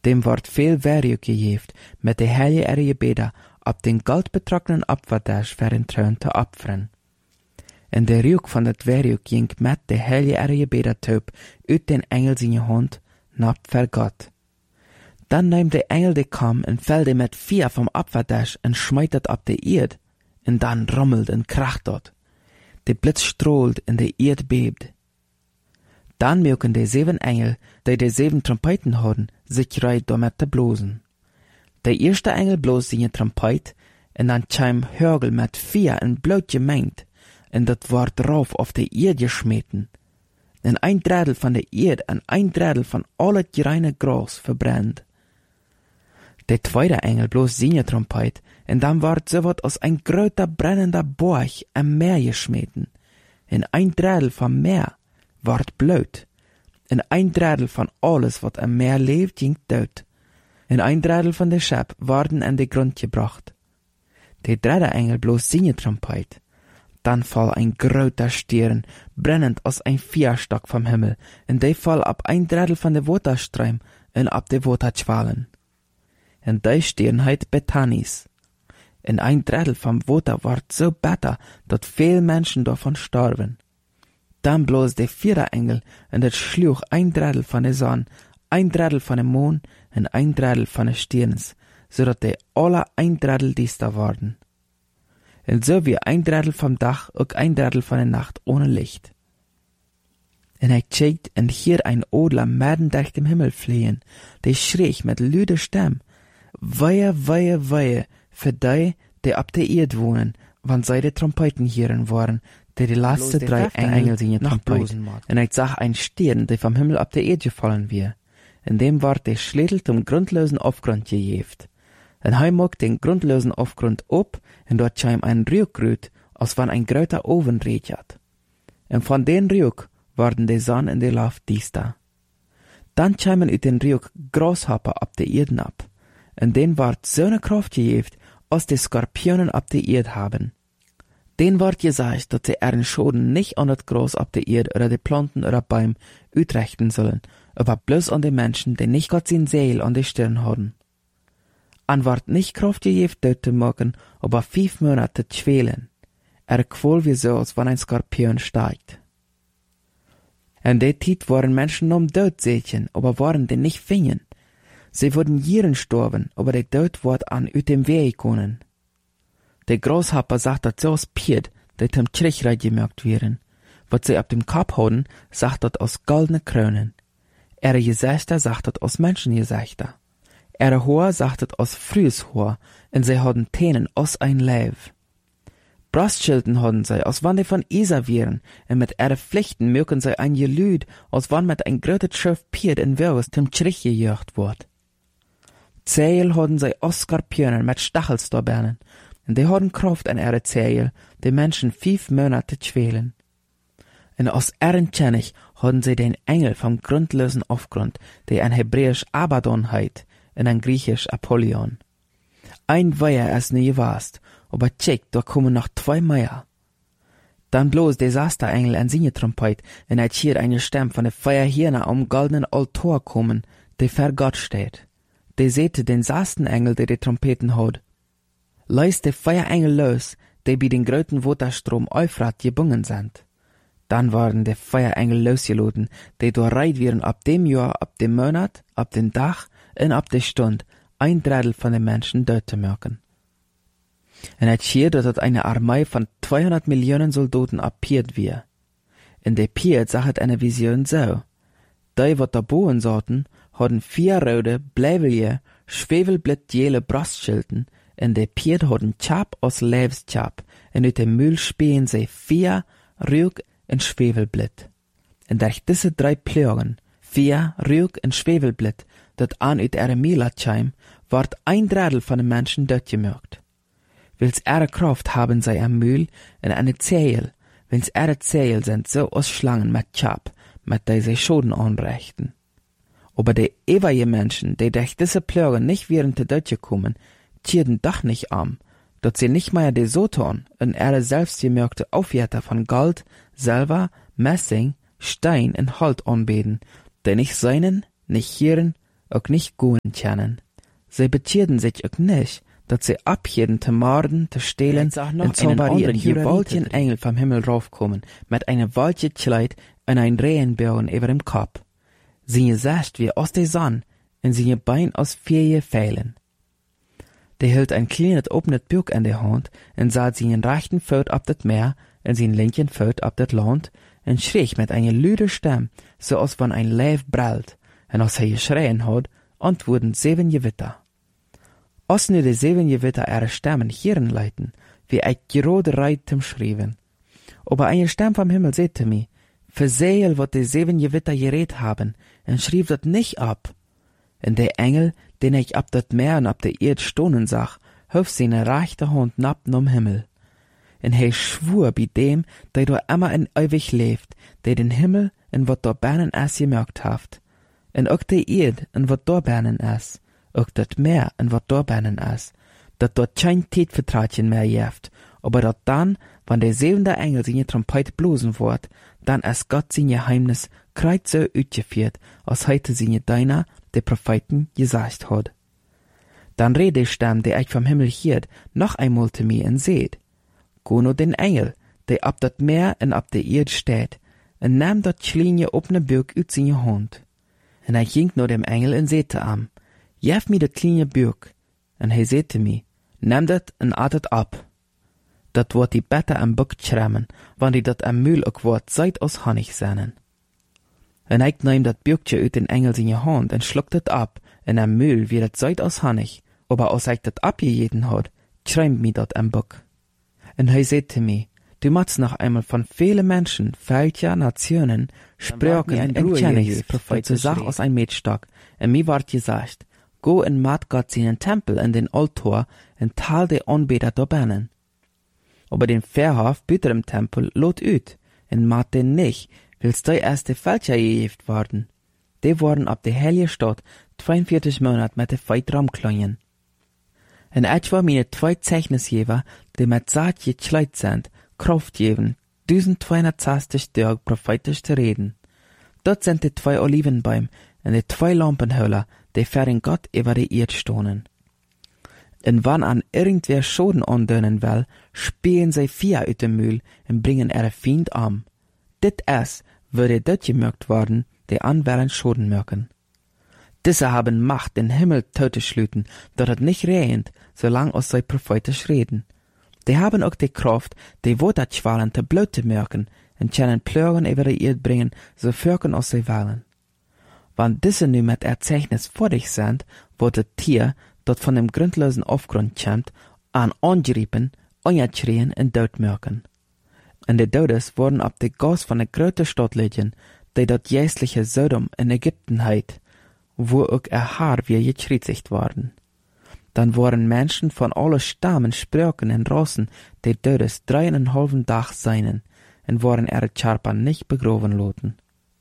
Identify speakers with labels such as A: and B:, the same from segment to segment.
A: Dem wordt veel werk gegeven met de heilige erge beder op den goldbetrokkenen opwaardash voor een troon te opferen. En de reuk van dat werk ging met de heilige erge bedertuip uit den engel zijn hand naar voor God. Dan neemt de engel de kam en velde met vier vom opwaardash en smijt het op de eerd. En dan rommelt en kracht dat. De blitz stroolt en de eerd beeft. Dan melken de 7 engel, die de 7 trompeten hadden, zich rijdt door met te blozen. De eerste engel bloos zijn trompet, en dan kwam hagel met 4 en bloed gemengd, en dat wordt rauf auf de eerd gesmeten. En een drittel van de eerd en een drittel van al het reine gras verbrennt. De tweede engel bloos zijn trompet, en dan wordt so wat als een groter brennender borg am Meer gesmeten, en een drittel van Meer wordt bloed, en een drittel van alles wat am Meer leeft ging dood, en een drittel van de schep worden aan de grond gebracht. De derde engel bloos zijn trompet, dan val een groter Stern, brennend als een vierstok vom Himmel, en die val op een drittel van de waterstream en op de waterschwalen. En die Stern heet Bethanis. En een drittel vom water wordt so bitter, dat veel mensen daarvan sterven. Dan bloos de vierde engel, en dat sloeg een drittel van de zon, een drittel van de maan en een drittel van de sterns, zodat die alle een drittel diester worden. En so wie een drittel vom dag ook een drittel van de nacht ohne licht. En hij kijkt en hier een Adler midden durch dem Himmel fliehen, die schreef met luide stem, Wehe, wehe, wehe, für die op de eerd wohnen, want zij de trompeten hieren waren, die laatste 3 engel zijn trompet. En hij zag een Stern, die vom Himmel op de eerd gefallen weer. En dem wordt de Schledel zum grundlosen Aufgrund gegeven. En hij maakt den grundlosen Aufgrund op, en dort kwam een reuk uit, als van een groter oven reed. En van den reuk worden de zon en de lucht diester. Dan kwamen uit den reuk grashopper op de eerd ab, en den wordt zo'n kracht gegeven, als de Skorpionen op de eerd hebben. Den wordt gezegd dat ze ihren Schoden nicht an het Gras op de eerd oder de Planten oder Bäume uitrichten sollen, aber bloß an de Menschen, die nicht Gott sein Seel an de Stirn haben. An wordt nicht Kraft gegeven dood te maken, aber 5 Monate te schwelen. Qual wie so, als wann ein Skorpion steigt. En de tijd waren Menschen dood zeetjen, aber waren die nicht fingen. Sie wurden jieren sterben, aber der Tod wird an uit dem Weg kommen. Der Grashopper sagt dat so aus Pied, die zum Kirchreich gemerkt werden. Was sie ab dem Kopf haben, sagt dat aus goldene Krönen. Ihre Gesichter sagt dat aus Menschengesichter. Ihre Haar sagt dat aus frühes Haar, und sie haben Tänen aus ein Leib. Brustschilden haben sie, als wann die von Isa wären, und mit ihre Pflichten mögen sie ein Gelüd, als wann mit ein grötet Schiff Pied in Wirres zum Kirch gejagt wird. Zähl haben sie aus Skorpionen mit Stachelstorbernen, und die haben Kraft an ihre Zähl, die Menschen 5 Monate schwelen. Und aus ihren König haben sie den Engel vom grundlosen Aufgrund, der ein Hebräisch Abaddon heit, und ein Griechisch Apollyon. Ein Weiher ist nie gewast, aber check, da kommen noch 2 mehr. Dann bloß Desasterengel an seine Trompet, und er hier eine Stimme von der Feuerhirne am goldenen Altar kommen, der vor Gott steht. Die seht den Sastenengel, der die Trompeten hat. Leist der Feuerengel los, die bei den gröten Waterstrom Euphrat gebungen sind. Dann waren die Feuerengel losgeladen, die durchreit werden ab dem Jahr, ab dem Monat, ab dem Tag und ab der Stunde, ein Drittel von den Menschen dort zu merken. Und es hier, dass eine Armee von 200 Millionen Soldaten appiert wir. In der Piet sagt eine Vision so. Die, wat da bohen sollten, hadden 4 rode, bleiwelige, schwevelblattjele Brustschilden, en de Piet hadden Chap aus Leibschap, en uit de Mühl speen sie 4 Rück en Schwevelblatt. En durch diese 3 Plagen, 4 Rück en Schwevelblatt, dat an uit ihre Mila chim, ward ein Drittel von den Menschen doodgemerkt. Wils ihre Kraft haben sie am Mühl en eine Zähl, wils ihre Zähl sind so aus Schlangen mit Chap, mit der sie Schoden anrichten. Aber die ewige Menschen, die durch diese Plage nicht während der Deutsche kommen, tierden doch nicht am, dass sie nicht mehr die Soton und ihre selbstgemerkte Aufwärter von Gold, Silber, Messing, Stein und Holz anbeten, die nicht seinen, nicht hören auch nicht gehen können. Sie bezieren sich auch nicht, dass sie abhielten, zu morden, zu stehlen, und so war ein gewaltigen Engel vom Himmel raufkommen, mit einem waltigen Kleid und ein Regenbogen über dem Kopf. Sie Gesicht wie aus der Sonne, und sie Bein aus 4 Pfeilen. Der hielt ein kleines offenes Buch in der Hand, und sah seinen rechten Fuß ab das Meer, und seinen linken Fuß ab das Land, und schrie mit einer lüden Stimme, so als wenn ein Lev brüllt, und als er geschrien hat, antworten 7 Gewitter. Als nu de 7 Gewitter ihre Stimmen hören leiten, wie ich gerade reit zum Schreiben. Aber eine Stimme vom Himmel sagte mir, verseel, wat de 7 Gewitter geredet haben, und schrieb dat nicht ab. Und der Engel, den ich ab dat Meer und ab der Erd stohnen sah, hof seine rechte Hand nappen am Himmel. Und er schwur bei dem, der da immer in ewig lebt, der den Himmel und wat da bernen es gemerkt haft. Und auch der Erd und wat da bernen es, auch dat Meer und wat da bernen es, dat dort kein Tätvertratchen mehr jeft, aber dat dann, wann der 7. Engel seine Trompete blosen wird, dann es Gott sein Geheimnis kreuz so utgeführt, als heute seine Deiner, der Propheten, gesagt hat. Dann redet die Stimme, der ich vom Himmel hiert, noch einmal zu mir und seht, go no den Engel, der ab dat Meer und ab der Erd steht, und nahm dat kleine offene Buch ut seine Hand. Und ich ging no dem Engel und sehte am, jef mir dat kleine Buch, und er sehte mir, nimm dat und atet ab. Dat wordt die beter am Buch schrammen, wann die dat am Mühl ook wordt Zeit aus Honig sennen. Und ich nahm dat Buchje ut den Engel seine Hand und schluckt het ab, und am Mühl wie dat Zeit aus Honig, aber als ich dat abgejeden hat, schreibt mir dat am Buch. Und er sagte mir, du machst noch einmal von vielen Menschen, Völker, Nationen, Sprachen und Kennis, Propheten Sach aus ein Metstock, und mir ward gesagt, go und mat Gott seinen Tempel in den Altar und tal de Anbeter da bannen. Aber den Verhof büter im Tempel lot ut, und mat den nicht, willst du erst die Völker gejeft worden. Die wurden ab der heilige Stadt 42 Monate mit der Feit rumkleien. Und etwa meine 2 Zeichnisgeber, die mit Saat gekleid sind, Kraft geben, 1260 Tage prophetisch zu reden. Dort sind die 2 Olivenbäume und die 2 Lampenhöhler, die für den Gott über die Erde stohnen. Und wann an irgendwer Schaden andönen will, spähen sie 4 uit dem Mühl und bringen ihre Feind um. Dit es, würde dort gemerkt worden, die anwären Schaden merken. Diese haben Macht, den Himmel tot zu schlüten, dat het nicht regnet, solang als sie prophetisch reden. Die haben auch die Kraft, die Waterschwallen te blut zu merken, und können Plören über die Erde bringen, so fürken als sie wollen. Wann diese nu mit Erzeichnis fertig sind, wird das Tier, dat von dem grundlosen Aufgrund kommt, an angeriepen, angeschrien und dort merken. Und die Todes wurden ab die Gas von der größten Stadt liegen, die dort jästliche Sodom in Ägypten heit, wo auch ihr Haar wie geschrietigt worden. Dann waren Menschen von allen Stammen, Sprachen und Rassen, die Todes 3,5 Tag seinen, und waren ihre Charpa nicht begraben loten.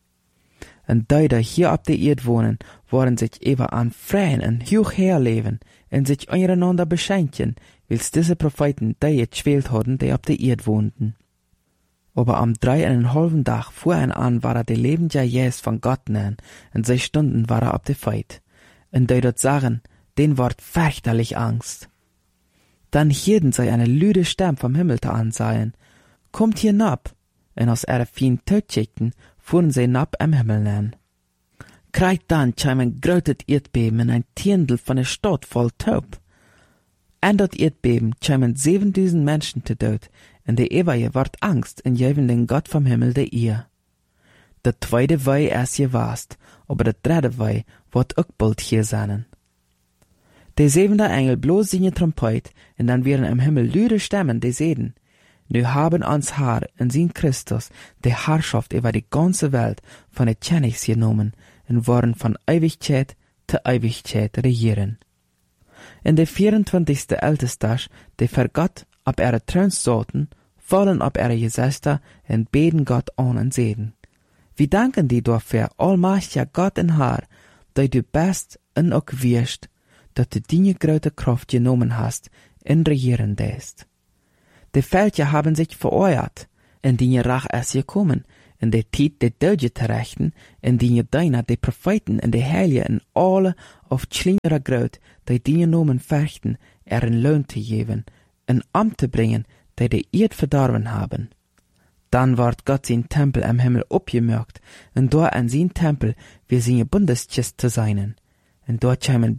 A: Und die hier auf der Erde wohnen, waren sich über an freien und hoch herleben und sich untereinander beschenken, wils diese Propheten die geschwählt hatten, die auf der Erde wohnten. Aber am 3,5 Tag vor an war die lebende Jesus von Gott nahen, und 6 Stunden war auf der Feit. Und die dort sagen, den ward fürchterlich Angst. Dann hielten sie eine lüde Stimme vom Himmel zu ansahen, kommt hier nab, und aus ihrer vielen Tötschichten fuhren sie nab am Himmel nahen. Kreit dann kam ein großes Erdbeben in ein Tiendel von der Stadt voll Taub. An dat Erdbeben kamen 7000 Menschen zu Tod, und die Ewaie ward Angst und jeven den Gott vom Himmel der ihr. Der 2. Wei erst gewast, aber der 3. Wei wird auch bald hier sein. Der 7. Engel bloß seine Trompete, und dann werden im Himmel lüde Stimmen, die sehen, nu haben ans Haar in sin Christus die Herrschaft über die ganze Welt von der Königs genommen und worden von Ewigkeit zu Ewigkeit regieren. In der 24. Ältestag, die für Gott ab ihre Thron saßen, fallen ab ihre Gesichter und beten Gott an und sehen. Wie danken die dafür, allmächtiger Gott und Herr, dass du bist und auch wirst, dass du deine große Kraft genommen hast und regieren lässt. Die Völker haben sich vereuert, und deine Rache ist gekommen, in de tijd de Deuge te rechten, en die je daarna de profeten en de heilige en alle of kleinere groot, die je nomen verchten, een loon te geven, en am te brengen, die de eerd verdorven hebben. Dan wordt Gott zijn Tempel am Himmel opgemerkt, en door an zijn Tempel wir zijn Bundeskist te zijn. En dort scheimen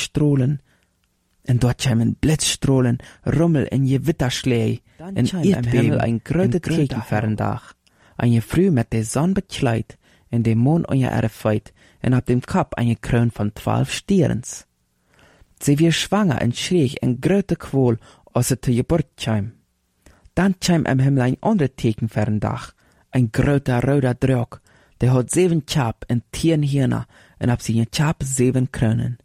A: Blitzstrohlen, Rummel en je Witterschläge, en Erdbeben, ein grote Tegenverendag. En je früh met de zon bekleid, en de mond on je Erde feit, en op dem Kap een kroon van 12 Sterens. Sie wir schwanger en schräg en grote Quol, als ze te Geburt scheim. Dan scheim am Himmel ein andere Tegenverendag, ein groter roter Drog, der hat 7 Chap en 10 Hirner, en op zijn Chap 7 Kronen.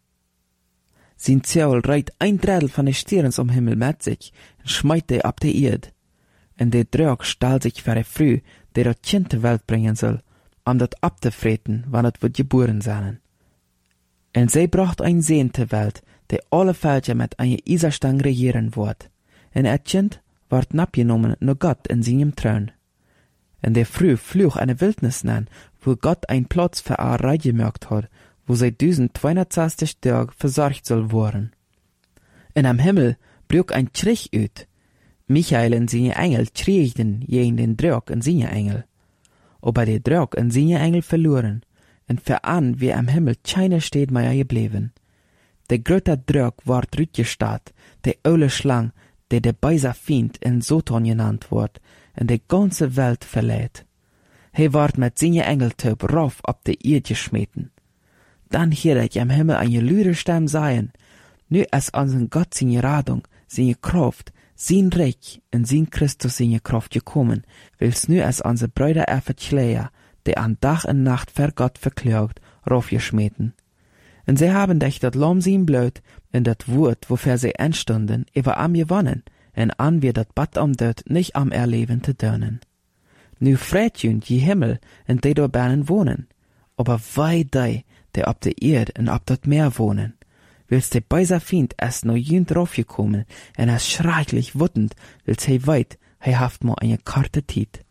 A: Zijn Zeul reit ein Drittel van de Sterens om Himmel met zich, en schmeit die op de Erd. En de Drog stahl sich für früh, der dat Kind ter Welt bringen soll, dat abzufreten, wann het wird geboren zijn. En zij bracht ein Sehen ter Welt, der alle Völker mit einer Eisenstang regieren wird. En het Kind wordt napgenomen nur Gott in seinem Thron. En der früh flüch eine Wildnis nan, wo Gott ein Platz für a Reich gemerkt hat, wo sie 1260 Tage versorgt soll worden. En am Himmel brüch ein Schrich uit. Michael en seine Engel schriegten gegen den Drog en seine Engel. Aber der Drog en seine Engel verloren, en veran wie am Himmel keine steht mehr geblieben. Der grote Drog ward rütgestaat, der oule Schlang, der beiser Fiend in Soton genannt wird, en de ganze Welt verleiht. Hij ward met seine Engeltöp rauf op de Erde geschmeten. Dan hierde ich am Himmel eine lüre Stimme sagen, nu es unseren Gott seine Radung, seine Kraft, sein Reich und sein Christus seine Kraft gekommen, wils nu es unsere Brüder Schleier, die an Tag und Nacht vor Gott verklagt, raufgeschmeten. Und sie haben dich dat Lamm sein Blut in dat Wort, wofür sie entstunden, über am gewonnen, en an wir dat Bad am Död nicht am Erleben te dönen. Nu freit jünd je Himmel en die dort bernen wohnen, aber wei die op de Erd en op dat Meer wohnen. Wils de beiser Fiend es no jünd raufgekommen en es schrecklich wuttend, wils he weit, he haft mo eine karte Tiet.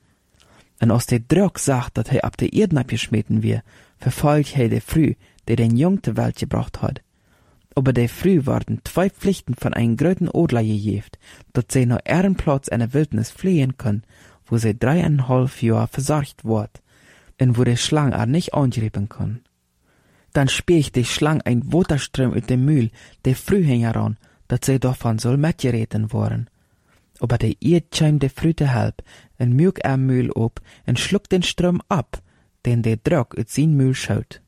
A: En als de Drog sagt, dat he op de Erd abgeschmeten wir, verfolgt he de früh, der den Jung zur Welt gebracht hat. Aber der früh waren 2 Pflichten von einem großen Adler gejeft, dat sie noch ihren Platz in der Wildnis fliehen können, wo sie 3,5 Jahre versorgt wird, und wo der Schlang nicht angreifen kann. Dann spielt die Schlang ein Wasserstrom uit dem Mühl, der früh heran, dat sie davon soll mitgereten worden. Aber der Erd scheint der früh te help, en mög Mühl op, en schluckt den Strom ab, den der Drog uit sein Mühl schaut.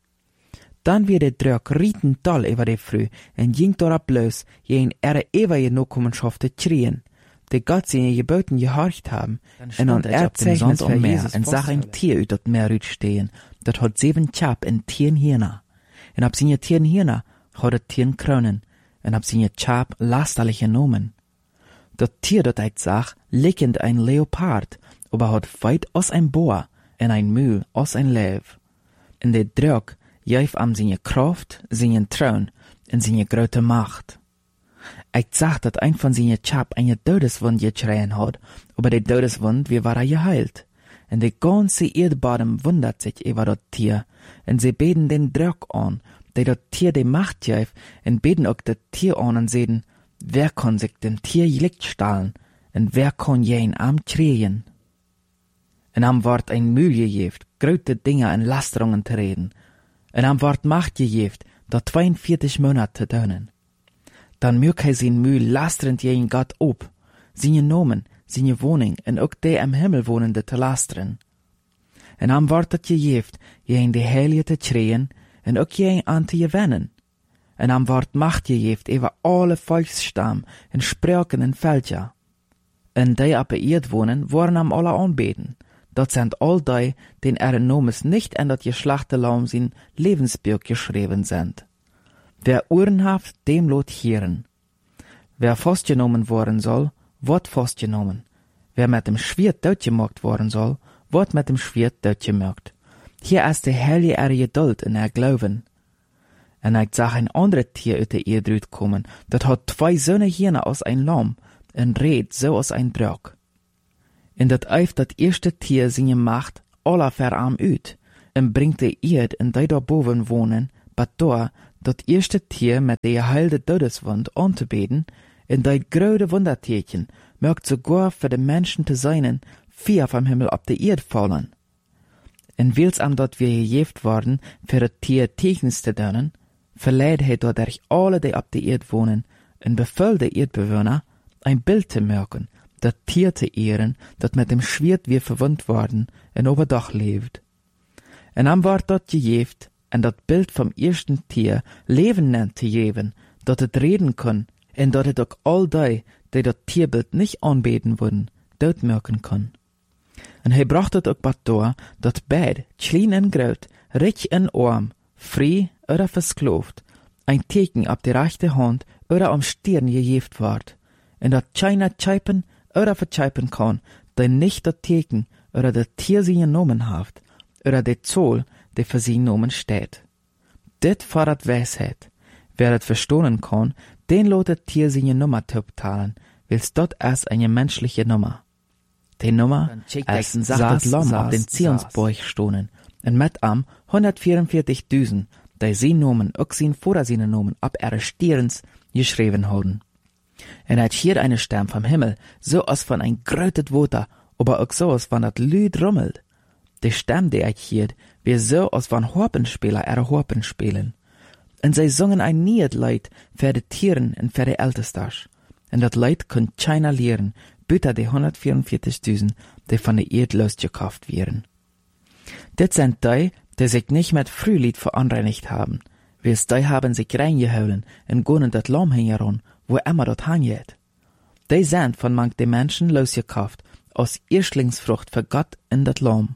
A: Dan weer de Drog rieten tal über de früh, en ging dorop los, jen ewige Nachkommenschaft te schreien, die Gott seine Geboten gehorcht haben, en an Erzeichnis für Jesus en zag ein Tier uit dat Meer uitstehen, dat hat 7 Chap en 10 Hirner. En op seine 10 Hirner hat het 10 Kronen, en op seine Chap lasterliche Nomen. Dat Tier dat eit zag, lickend ein Leopard, aber hat weit aus ein Boa, en ein Mühl aus ein Lev. En de Drog juif am seine Kraft, seinen Thron en seine grote Macht. Ich zag dat ein von seine Chap eine Todeswund geschreien hat, aber die Todeswund, wie war geheilt. En de ganze Erdbodem wundert sich über dat Tier, en sie beten den Drog an, der dat Tier die Macht juif, en beten auch dat Tier an und sehen, wer kann sich dem Tier Licht stahlen, en wer kann jen am schreien. En am ward ein Mühl gejeft, grote Dinge en Lasterungen te reden, en am ward Macht gejeft, dat 42 Monate te dönen. Dan mög hij zijn Mühl lasterend jen Gott op, seine Nomen, seine Wohnung en ook die am Himmel wonende te lasteren. En am ward dat gejeft, jen de Heilige te schreien, en ook jen aan te gewennen. En am ward Macht gejeft über alle Volksstam en Sprachen en Völker. En die op de Erd wohnen, worden am alle aanbeten. Dat sind all die, den ihren Nomes nicht in dat geschlachte Laum sein Lebensbuch geschrieben sind. Wer Ohren haft, dem lot hören. Wer festgenommen worden soll, wird festgenommen. Wer mit dem Schwert doodgemaakt worden soll, wird mit dem Schwert doodgemaakt. Hier ist die heilige Geduld in Glauben. En ich zag ein anderes Tier uit de Erde kommen, dat hat 2 Söhne Hirne aus ein Lamm, en reed so aus ein Drog. In dat eif dat erste Tier seine Macht alle verarm uit, en bringt de Erd in die daarboven wonen, bat door dat eerste Tier met de geheilde Todeswund aan te beden, en die grote Wundertierchen mögt sogar für de Menschen te seinen, vier vom Himmel op de Erd fallen. En wils am dat wir gejeft worden, für het Tier Tekens te doen, verleiht hij dadurch alle die op de Erd wonen, en bevel de Erdbewohner, ein Bild te merken, dat Tier te ehren, dat met dem Schwert wir verwund worden, en overdach leeft. En am wordt dat gejeft, en dat Bild vom ersten Tier Leben nennt te geven, dat het reden kann, en dat het ook all die dat Tierbild nicht aanbeten worden, doodmerken kan. En hij bracht het ook wat door, dat beid, klein en groot, rich en arm, vrij oder verskloofd, ein teken op de rechte hand oder am Stirn gejeft wordt, en dat keiner tjeipen oder vertjeipen kan, die nicht dat teken oder dat Tier sie genomen heeft, oder de Zoll, die für sie genomen steht. Dit fordert Weisheit. Wer het verstohlen kann, den lot het Tier seine Nummer talen, wils dort erst eine menschliche Nummer. Die Nummer als sagt Lamm auf den Zionsborg stonen, en met am 144.000, die sie nomen, ook zijn voor seine nomen, ab ihre Stirns geschrieben haben. En hat hier eine Stem vom Himmel, so als von ein grötet Water, aber auch so als von dat Lüd rummelt. Die Stem, die ich hier, wie so als von Harpenspieler ihre Harpen spielen. En zij zongen ein Lied Leid für die Tieren en für die Ältesters. En dat Leid kon keiner leeren, buiten die 144.000, die von der Erd losgekauft werden. Dit sind die sich nicht mit Frühlied verunreinigt haben, wils die haben sich reingeholen en gonen dat Lamm heran, wo immer dort hangeht. Die sind von manch die Menschen losgekauft, aus Erstlingsfrucht für Gott in dat Lamm.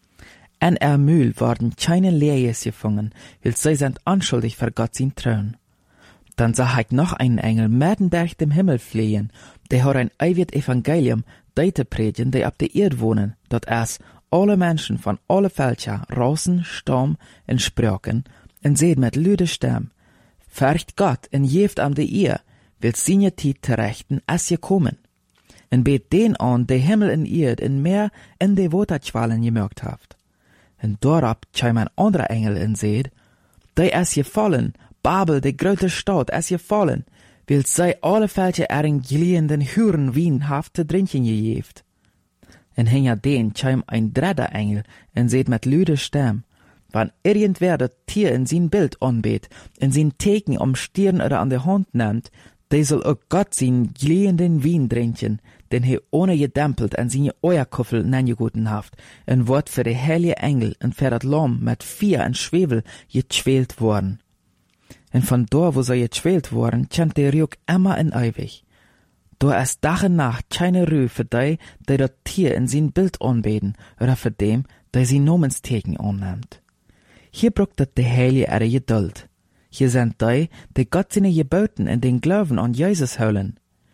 A: En Mühl worden keine Lehrjes gefangen, weil sie sind anschuldig für Gott sein Thron. Dann sah ich noch einen Engel mitten durch dem Himmel fliehen, der hat ein ewig Evangelium, die te predigen, die auf der Erde wohnen, dat es alle Menschen von alle Völker, Rassen, Stamm und Sprachen, en seht mit lüde Stimme, fürcht Gott en jeft am de Ehr, will seine Zeit terechten, as je kommen. En bet den an, der Himmel en Erd en Meer en de Waterquallen gemerkt haft. En daarop kwam een andere engel en zei, die is gefallen, Babel, de grote stad, is gefallen, wil zij alle veltje erin gliehenden huren wien haft te drinken gegeven. En hinter den kwam een derde engel en zei met luide stem, wann irgendwer dat Tier in zijn Bild anbeet, in zijn teken am Stirn oder an der Hand nimmt, die soll ook Gott zijn gliehenden wien drinken, den hij ohne gedempelt en zijn Eierkuffel nengegoten haft, en wordt für de heilige Engel en für dat Lamm met vier en Schwefel getschwelt worden. En van daar wo zij getschwelt worden, kent de Rück immer en ewig. Door is dag en nacht keine Ruhe für die dat Tier in zijn Bild anbeten, oder für dem, die zijn Namensteken annimmt. Hier brucht dat de heilige ihre Geduld. Hier sind die Gott seine Geboten in den Glauben an Jesus holen.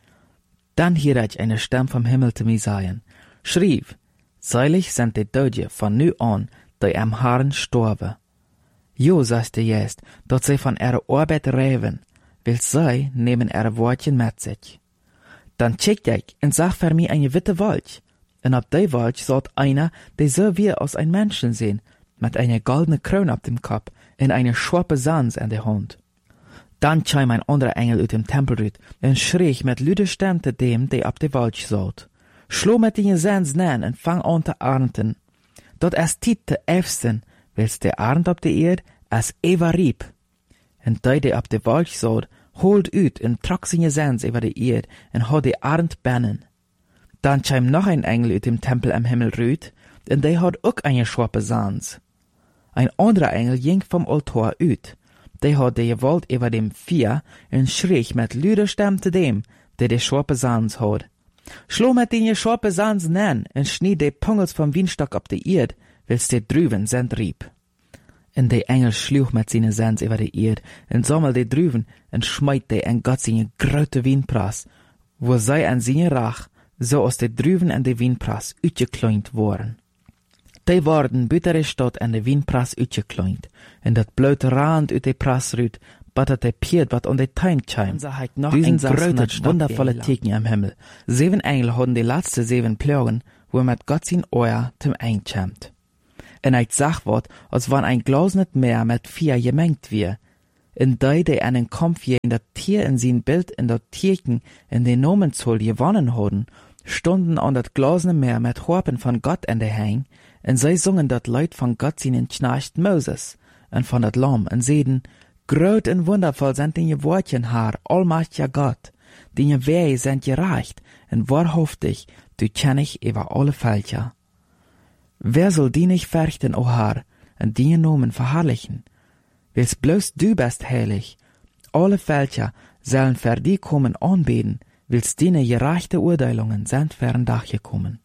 A: Dann hier ich eine Stimme vom Himmel zu mir sagen, schrieb, seilig sind die Döde von nu an, die am Herrn storben. Jo, sagte jetzt, dort sie von ihrer Arbeit reiben, will sie nehmen ihre Wortchen mit sich. Dann check ich und sag für mich eine witte Wolch, und ab der Wolch sollt einer, der so wie aus ein Menschen sehen, mit einer goldenen Krone auf dem Kopf und eine scharfe Sands in der Hand. Dann kam ein anderer Engel aus dem Tempel rüt und schrie mit lüder Stimme zu dem, der auf der Wolch saß. Schlo mit den Sands nen und fang an zu ernten. Dort es tit te efsten, wils der Arnd auf der Erd as Eva rieb. Und der auf der Wolch saß, holt ut und trok seine Sands über die Erd und hat die Arnd bennen. Dann kam noch ein Engel aus dem Tempel am Himmel rüt, und der hat auch eine scharfe Sands. Ein anderer Engel ging vom Altar ut. Der hat die Gewalt über dem Vier und schrie mit lüder Stimme zu dem, der die scharfe Sands hat. Schlo mit den scharfe Sands nen und schnied die Pungels vom Windstock auf die Erd, wils die drüben sind rieb. Und der Engel schlug mit seinen Sands über die Erd und sammelt die drüben und schmeit die in Gott seine grote Windprass, wo sei an seine Rach, so aus die drüben an die Windprass utgekleint worden. Die worden buiten de stad en de windpras uitgekleint, en dat blote Rand uit de pras ruut, battert de Piet wat an de Tein kwam. Diesen grote, wundervolle Teken am Himmel. 7 Engel hadden de laatste 7 Plagen, wo met Gott zijn Oor zum Eind kwam. En ik zag wat, als wann ein Glas niet mehr met 4 gemengt wie. In die einen Kampf gegen das Tier in sein Bild in dat Tierchen in den Nomenzoll gewonnen hadden, stonden an dat Glas nicht mehr mit Harpen von Gott in der Hang, en zij sungen dat Leid von Gott seinen Knecht Moses, en von dat Lamm, en zeiden, groot en wundervoll sind die Wortchen haar, allmächtiger Gott, die Wege sind gereicht, en wahrhaftig, du kenn ich über alle Völker. Wer soll die nicht fürchten, o Herr, en die Nomen verherrlichen? Weil's bloß du bist heilig. Alle Völker sollen für die kommen anbeten, weil's deine gerechte Urteilungen sind fern Dach gekommen.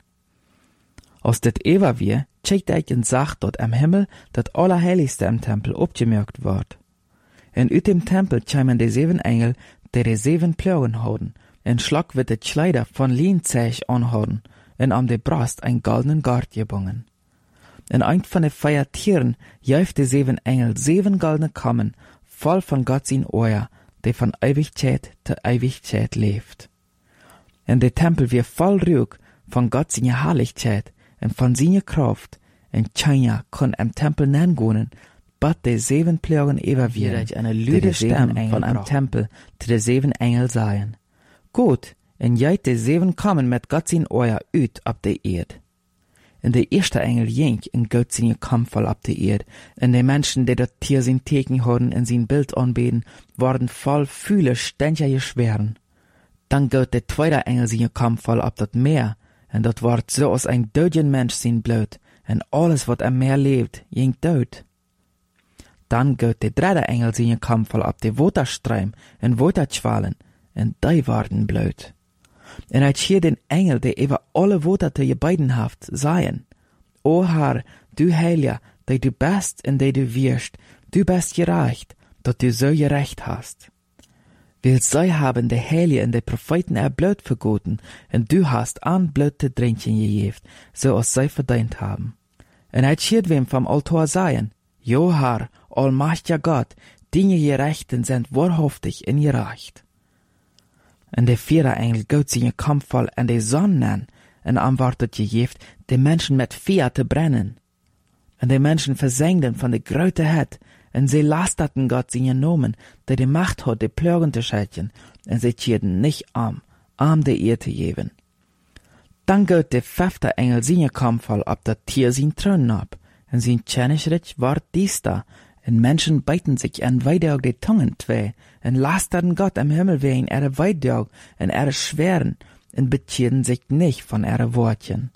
A: Als dit ewa wie, checkt ich und sagt dort am Himmel, dat Allerheiligste im Tempel abgemerkt wird. En uit dem Tempel kämen die 7 Engel, die 7 Plagen hadden, en Schlag wird die Kleider von Lienzeug anhaben, en am de Brust ein goldenen Gart gebungen. En ein von den 4 Tieren jäuft die 7 Engel 7 goldene Kammen, voll von Gott sein Euer, die von Ewigkeit zu Ewigkeit lebt. En der Tempel wird voll Ruhe von Gott seine Herrlichkeit und von seiner Kraft, en keiner kann im Tempel nennen, but die 7 Plagen evaluieren, eine lüde Stimme von einem Tempel zu den 7 Engel seien. Gut, en jeit die 7 Kammen mit Gott sein Euer uit ab der Erde. En der erste Engel ging in Gott seine Kampfvoll ab der Erde, en die Menschen, die das Tier sein Teken hadden in sein Bild anbeten, worden voll viele ständige Schweren. Dann geht der zweite Engel seine Kampfvoll ab das Meer, en dat ward so als ein döden Mensch sein Blut, en alles, wat am Meer lebt, ging död. Dann geht der dritte Engel seine Kampfvoll ab der Waterstreim en Waterschwallen, en die waren blöd. En als hier den Engel, der über alle Water te je beiden haft, seien, O Herr, du Heiliger, der du bist in der du wirst, du bist gerecht, dat du so gerecht hast. Weil sie haben der Heilige und der Propheten Blut vergoten, und du hast an Blut zu trinken gegeben, so als sie verdient haben. Und als hier wem vom Altar seien, Jo Herr, allmächtiger Gott, deine Gerechten sind wahrhaftig und gerecht. Und der 4. Engel geht seine Kampfvoll an die Sonne an, und antwortet gegeben, die Menschen mit Feuer zu brennen. Und die Menschen versengten von der Größheit, und sie lasterten Gott seinen Namen, der die Macht hat, die Plagen zu schelten, und sie kehrten nicht die Erde zu geben. Dann geht der 5. Engel seine Kampfvoll ab das Tier sein Thron ab, und sein Tschenischrich ward dies da, und Menschen beiten sich an Weidog die Tungen zwei, und lasterten Gott am Himmel wegen ihrer Weidog und ihrer Schweren, und bekehrten sich nicht von ihrer Wortchen.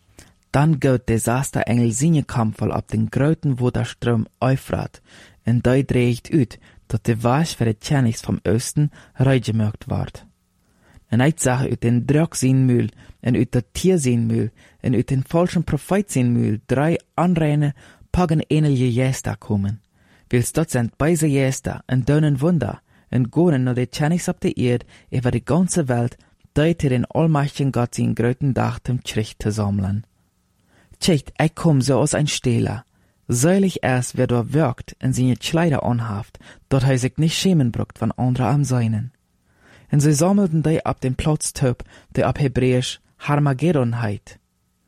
A: Dann geht der 6. Engel seine Kampfvoll ab den gröten Waterstrom Euphrat, und der dreht ut, dat der Wasch für die Tschenigs vom Osten reingemerkt ward. Und ich sage ut den Drog sein Mühl, und ut der Tier sein Mühl, und ut den falschen Prophet sein Mühl 3 anreine, paganähnliche Jäster kommen. Wils dort sind beise Jäster, und dönen Wunder, und gonen nur die Tschenigs ab der Erde, über die ganze Welt, deute den allmächtigen Gott sein gröten Dach zum Gericht zu sammeln. Tschecht, ich komm so aus ein Stehler. Seilig erst, wer dort wirkt und seine Kleider anhaft, dort er sich nicht schämen bruckt von anderen am Seinen. Und sie sammelten die ab dem Platz töp, der ab Hebräisch Harmageddon heit.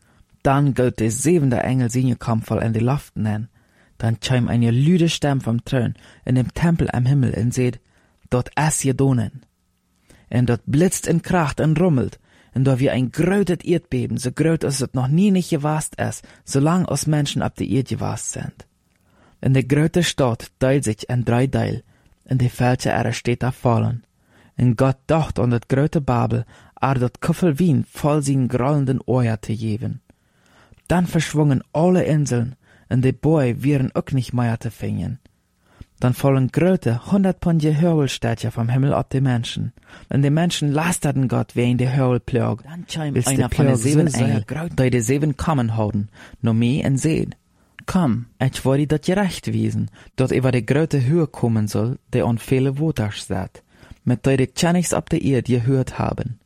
A: Dann geht der 7. Engel seine Kampfvoll in die Luft nennen. Dann käm eine lüde Stimme vom Thron in dem Tempel am Himmel und seht, dort es gedonen. Und dort blitzt und kracht und rummelt, und da wie ein grötet Erdbeben, so gröt als es noch nie nicht gewast ist, solang als Menschen ab der Erde gewast sind. Und die gröte Stadt teilt sich in 3 Teil, und die Fälscher ihrer Städte fallen. Und Gott dacht an das gröte Babel, dort Kuffel Wien voll seinen grollenden Euer zu geben. Dann verschwungen alle Inseln, und die Bäume wären auch nicht mehr zu finden. Dann fallen gröte 100 Pfund Hörwelstädtchen vom Himmel ab die Menschen. Und die Menschen lasterten Gott wegen der Hörwelplage. Dann scheint einer von den 7 Engel, die die 7 Kammen halten, no mehr und sehen. Komm, ich wollte dat gerecht wiesen, dort über die gröte Höhe kommen soll, die an viele Water steht, mit die die Tschenigs ab der Erde gehört haben.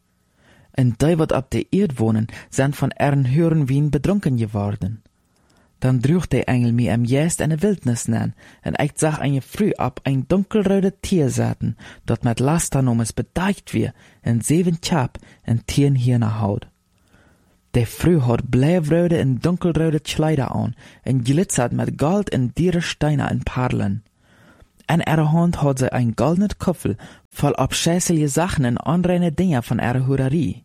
A: Und die, wat ab der Erde wohnen, sind von ihren Hören Wien betrunken geworden. Dann drüch der Engel mir am Jäst eine Wildnis nen, und ich sah eine früh ab ein dunkelröte Tier saten, dort mit Lasternomes bedeicht wir, und 7 Chap, und Tieren hier nach Haut. De Frau had blijvrode en dunkelrode Kleider an en glitzert mit Gold en diere Steine en Perlen. In ihrer Hand had sie ein goldenes Köffel voll abscheuliche Sachen en unreine Dinge von ihrer Hurerie.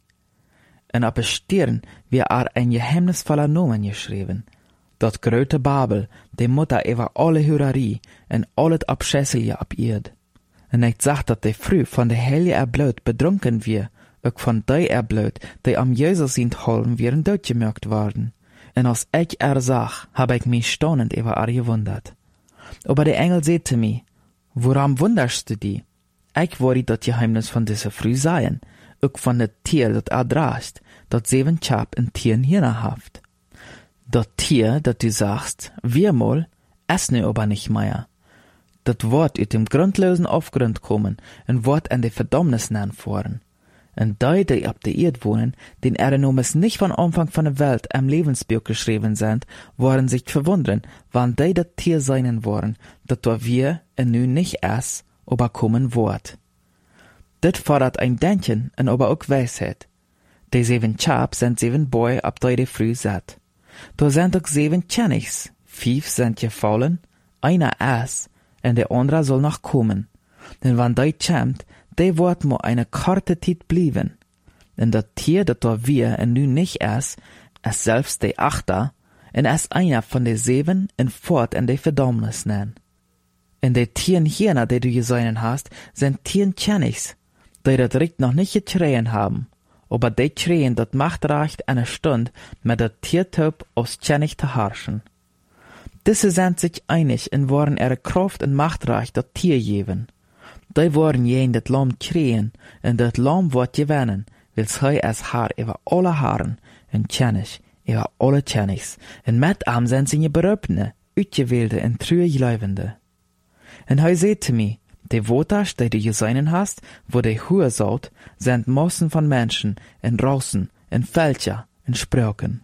A: En op de stirn wie ein geheimnisvoller Nomen geschrieben. Dat grote Babel, die Mutter über alle Hurerie en al het abscheuliche op Erd. En ik zag dat de Frau von der Heilige erbloed bedrunken wir, ook van die erbloed, die am Jesus sind holen wären doodgemerkt worden. En als ich zag, hab ich mich staunend über gewundert. Aber der Engel sagte mir, woran wunderst du dich? Ich wollte das Geheimnis von dieser Frau sein, ook von dem Tier, das draagt, dat 7 Chap en 10 Hirne haft. Dat Tier, dat du sagst, wir mal, es nu aber nicht mehr. Dat Wort uit dem grundlosen Aufgrund kommen en Wort an die Verdammnis nennen voren. En die op de Erd wohnen, den Nomes nicht von Anfang von der Welt am Lebensbuch geschrieben sind, waren sich verwundern, wann die dat Tier seinen waren, dat wir en nu nicht es, aber kommen Wort. Dit fordert ein Denken en aber auch Weisheit. Die 7 Chap sind 7 Boy op die Früh zet. Da sind auch 7 Tjenigs, 5 sind gefallen, einer es, en der andere soll noch kommen. Denn wann die kommt, die wird mo eine korte Zeit blieben. En dat Tier, dat wir en nu nicht es selbst die 8, en es einer von de 7 en fort en de Verdammnis nennen. En de 10 Hirner, die du gesehen hast, sind 10 Tjenigs, die dat Recht noch nicht getrien haben. Aber die Tränen, dat macht reicht eine Stunde, mit der Tiertyp aus Tjenig zu herrschen. Diese sind sich einig und wollen ihre Kraft und Machtreich dat Tier geben. Die wollen jen dat Lamm kriegen, und dat Lamm wird gewinnen, weil sie als Haar über alle Haaren, und Tjenig über alle Tjenigs, und mit ihm sind sie Berübne, Uitgewählte und true Gläubende. Und er sagte mir, die Woters, die du gesehen hast, wo die Hure sollt, sind Massen von Menschen, in Rossen, in Fälscher, in Spröken.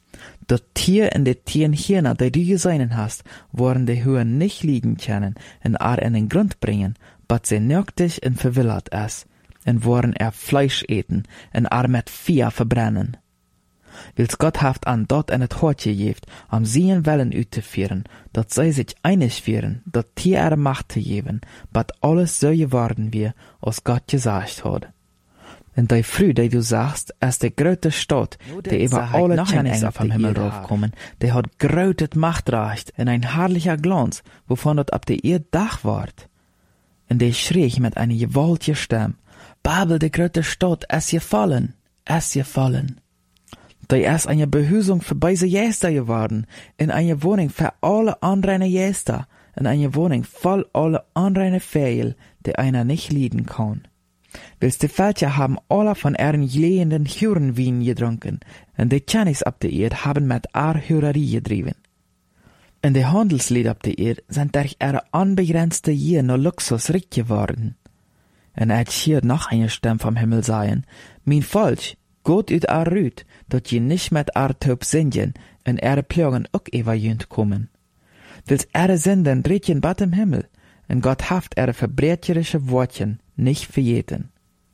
A: Das Tier und die 10 Hirner, die du gesehen hast, wollen die Hure nicht liegen können, und in den Grund bringen, but sie nöchtig und verwillert es, und wollen Fleisch eten, und mit Feuer verbrennen. Wils Gott haft an dort en het Hort gegeben, am sien Wellen uitzuführen, dat sie sich einig führen, dat Tier ihre Macht zu geben, bat alles so geworden wie, als Gott gesagt hat. Und die Früh, die du sagst, ist die große Stadt, die über alle Tjenigs vom Himmel raufkommen, die hat großes Machtrecht und ein herrlicher Glanz, wovon dort ab der Erde Dach ward. Und die schrie mit einer gewaltigen Stimme, Babel, die große Stadt, ist gefallen, ist gefallen. Die ist eine Behüsung für beide Jäster geworden, in eine Wohnung für alle unreine Jäster, in eine Wohnung voll alle unreine Fehl, die einer nicht leiden kann. Wils die Völker haben alle von ihren glühenden Hurenwein getrunken, und die Tjenigs ab der Erde haben mit Hurerie getrieben. Und die Handelslieder ab der Erde sind durch ihre unbegrenzte Gier nur Luxus reich geworden. Und hier noch eine Stimme vom Himmel sagen, mein Volk, Gott ut Rüt, dat je nicht mit Taub singen, und Plagen auch überjünd kommen. Wils Sünden drehtjen bat im Himmel, und Gott haft verbrecherische Wortchen nicht verjeten.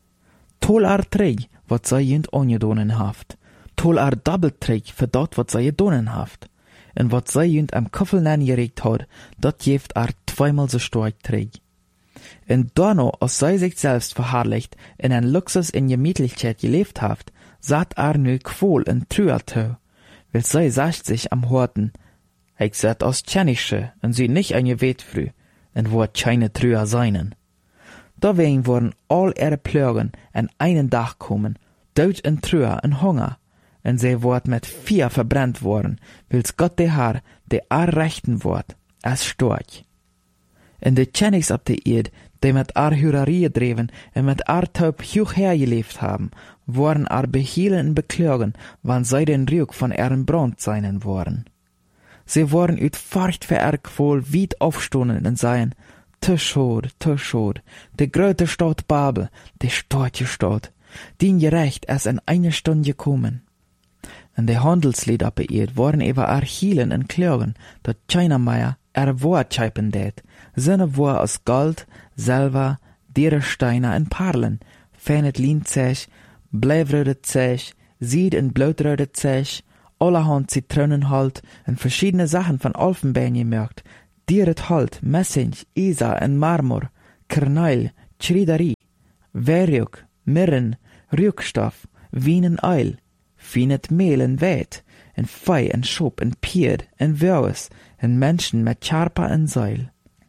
A: Tol Träg, wat sei jünd ongedonen haft. Tol Doppelträg für dort, wat sei gedonen haft. Und wat sei jünd am Koffel nengeregt hat, dat jeft 2-mal so stark träg. Und Donno, als sei sich selbst verherrlicht, in ein Luxus in Gemütlichkeit gelebt haft, sagt nu quol en Trüertau, weil sei sagt sich am Horten, ich seit aus Tjenische, und sie nicht ein Gewetfrü, und wo keine Trüer seinen. Dawein wurden all ihre Plögen an einen Dach kommen, Tod und Trüer und Hunger, und sie wurden mit Feuer verbrennt worden, wils Gott der Herr, der rechten wort, als Storch. Und die Tjenigs ab der Erde, die mit Hurerie dreven und mit Taub hoch hergelebt haben, waren behielen und beklagen, wann sie den Rück von ihren Brand seinen waren. Sie waren uit Furcht für Qual weit aufstonden und seien, te schade, die große Stadt Babel, die starke Stadt, die gerecht erst in eine Stunde gekommen. Und die Handelslieder ab der Erde waren über hielen und klagen, dat keiner mehr Wort scheipen det, seine Wort aus Gold, Silber, Steine und Perlen, fenet Linzech, bleifrode Zech, Sied in blautröde Zech, allerhand Zitronenhalt und verschiedene Sachen von Elfenbein gemerkt, Dieret Halt, Messing, Isa und Marmor, Kerneil, Chriderie, Werjuk, Mirren, Rückstoff, Wien en Eil, Finet Mehl en Weit, en Fei en Schop en Pied en Waues, en Menschen mit Charpa en Seil.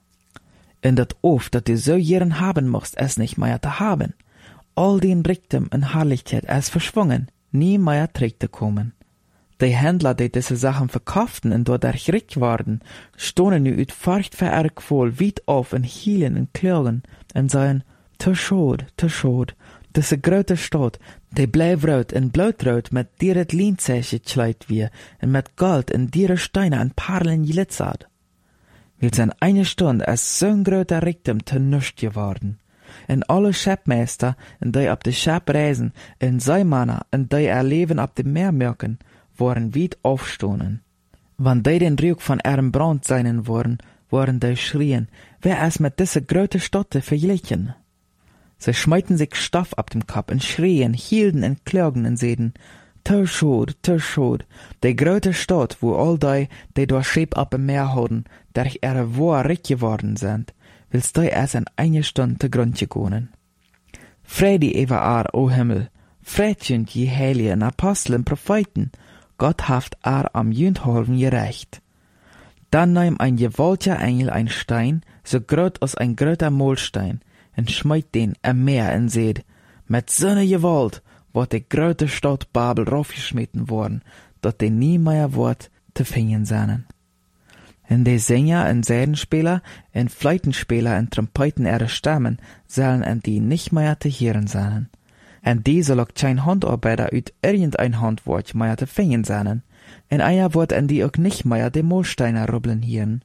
A: In dat Of, dat du so jeren haben musst, es nicht mehr zu haben. All den Reichtum en Herrlichkeit es verschwungen, nie mehr zurückzukommen. Die Händler, die diese Sachen verkauften und dadurch reich waren, stonden nu uit Furcht vor Ergwohl weit auf und hielen und klagen und sagen, te schade, diese grote Stadt, die bleifrood en blautrood mit dieret Lienzeichen gekleid wie und mit Gold en diere Steine en Perlen glitzert. Weil in eine Stunde es so'n groter Reichtum te nichts geworden. En alle Schepmeister, en die op de Schep reisen, en Seemanner, en die erleben op de Meermerken, waren weit aufstonen. Wann die den Rück von ihrem Brand seinen waren die schrien, wer es mit dieser grote Stadt verglichen. Sie schmeiten sich Stoff ab dem Kopf und schrien, hielten und klagen und seden, te schade, die grote Stadt, wo all die durch Schip ab dem Meer hatten, durch ihre Wohr reich geworden sind, willst du erst in eine Stunde zu Grund gegangen. Freude über o Himmel, Freudchen je Heiligen, Aposteln, Propheten, Gott haft am Jündholven gerecht. Dann nahm ein gewaltiger Engel ein Stein, so groß als ein großer Mohlstein, und schmeit den am Meer und seht, mit so'ne Gewalt wird die große Stadt Babel raufgeschmitten worden, dat die nie mehr wird zu finden sein. Und die Sänger und Sädenspieler und Fleitenspieler und Trompeten ihre Stimmen sollen an die nicht mehr zu hören sein. Und die soll auch kein Handarbeiter uit irgendein Handwerk mehr zu finden sein. Und einer wird an die auch nicht mehr die Mohlsteine rubbeln hören.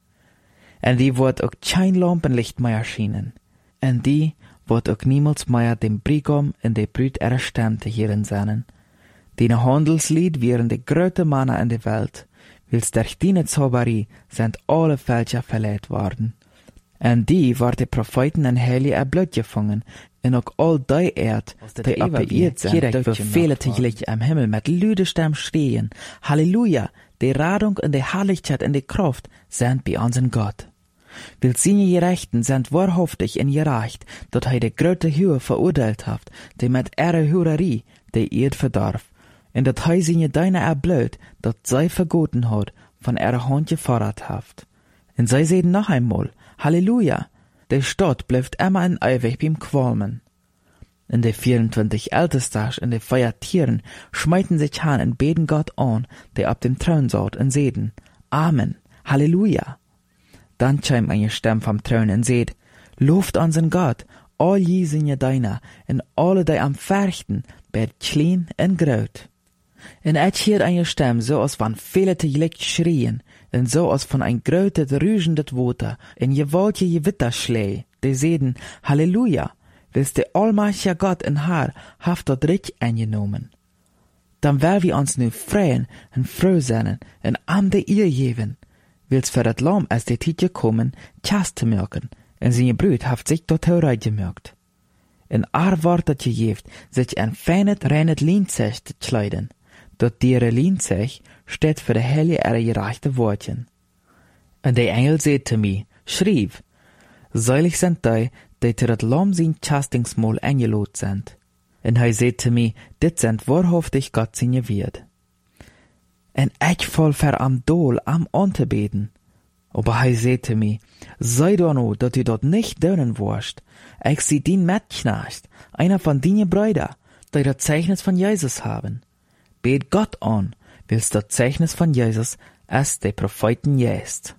A: Und die wird auch kein Lampenlicht mehr schienen. Und die wird auch niemals mehr dem Brigam und die Brüd ihrer Stimme zu hören sein. Die Handelslied wären die größte Männer in der Welt, wils durch die Zauberie sind alle Fälscher verleiht worden. Und die war die Propheten en Heilige erblut gefangen, en ook all die Erd, die appelliert sind, direkt für viele täglich am Himmel mit lüde Stimmen schreien, Halleluja, die Radung und die Herrlichkeit und die Kraft sind bei unseren Gott. Weil seine Gerechten sind wahrhaftig und gerecht, dat die große Höhe verurteilt hat, die mit ihrer Hurerie die Erd verdarf, und dat seine Deine erblut, dat sei vergoten hat, von ihrer Hand gefordert hat. Und sie sehen noch einmal, Halleluja, die Stadt bleibt immer in ewig beim Qualmen. Und die 24 Ältesters und die 4 Tieren schmeiten sich an und beten Gott an, der ab dem Thron saß, und seden, Amen, Halleluja. Dann chimt eine Stimme vom Thron und seht, Lobt unseren Gott, all je seine Deiner, und alle die am Färchten, bet klein und groß. Und hiert eine Stimme, so als van viele tegelijk schrien, und so als von ein grötes, rügendes Water, in gewaltige Gewitterschläge, die seden, Halleluja, willst der allmächtige Gott in Haar, haft dort Recht eingenommen. Dann werden wir uns nu freuen und froh sein, und am de ihr geben, willst für dat Lamm als die Zeit gekommen, Chast zu merken, und seine Brüd haft sich dort hereingemerkt. In Wort dat gegeft, sich ein feines, reines Lienzech zu kleiden. Dat diere Lienzech steht für die Heilige ihre gerechte Wortchen. Und der Engel sagte mir, schrieb, selig sind die zu dat Lamm sein Chastingsmahl eingelot sind. Und er sagte mir, dit sind wahrhaftig Gott seine Wird. Und ich voll für am Dol am anzubeten. Aber er sagte mir, sei doch nur, dass du dort nicht dönen wirst. Ich sieh den Mitknecht, einer von deinen Brüdern, die das Zeichnis von Jesus haben. Bet Gott an, willst das Zeichnis von Jesus, als die Propheten jest.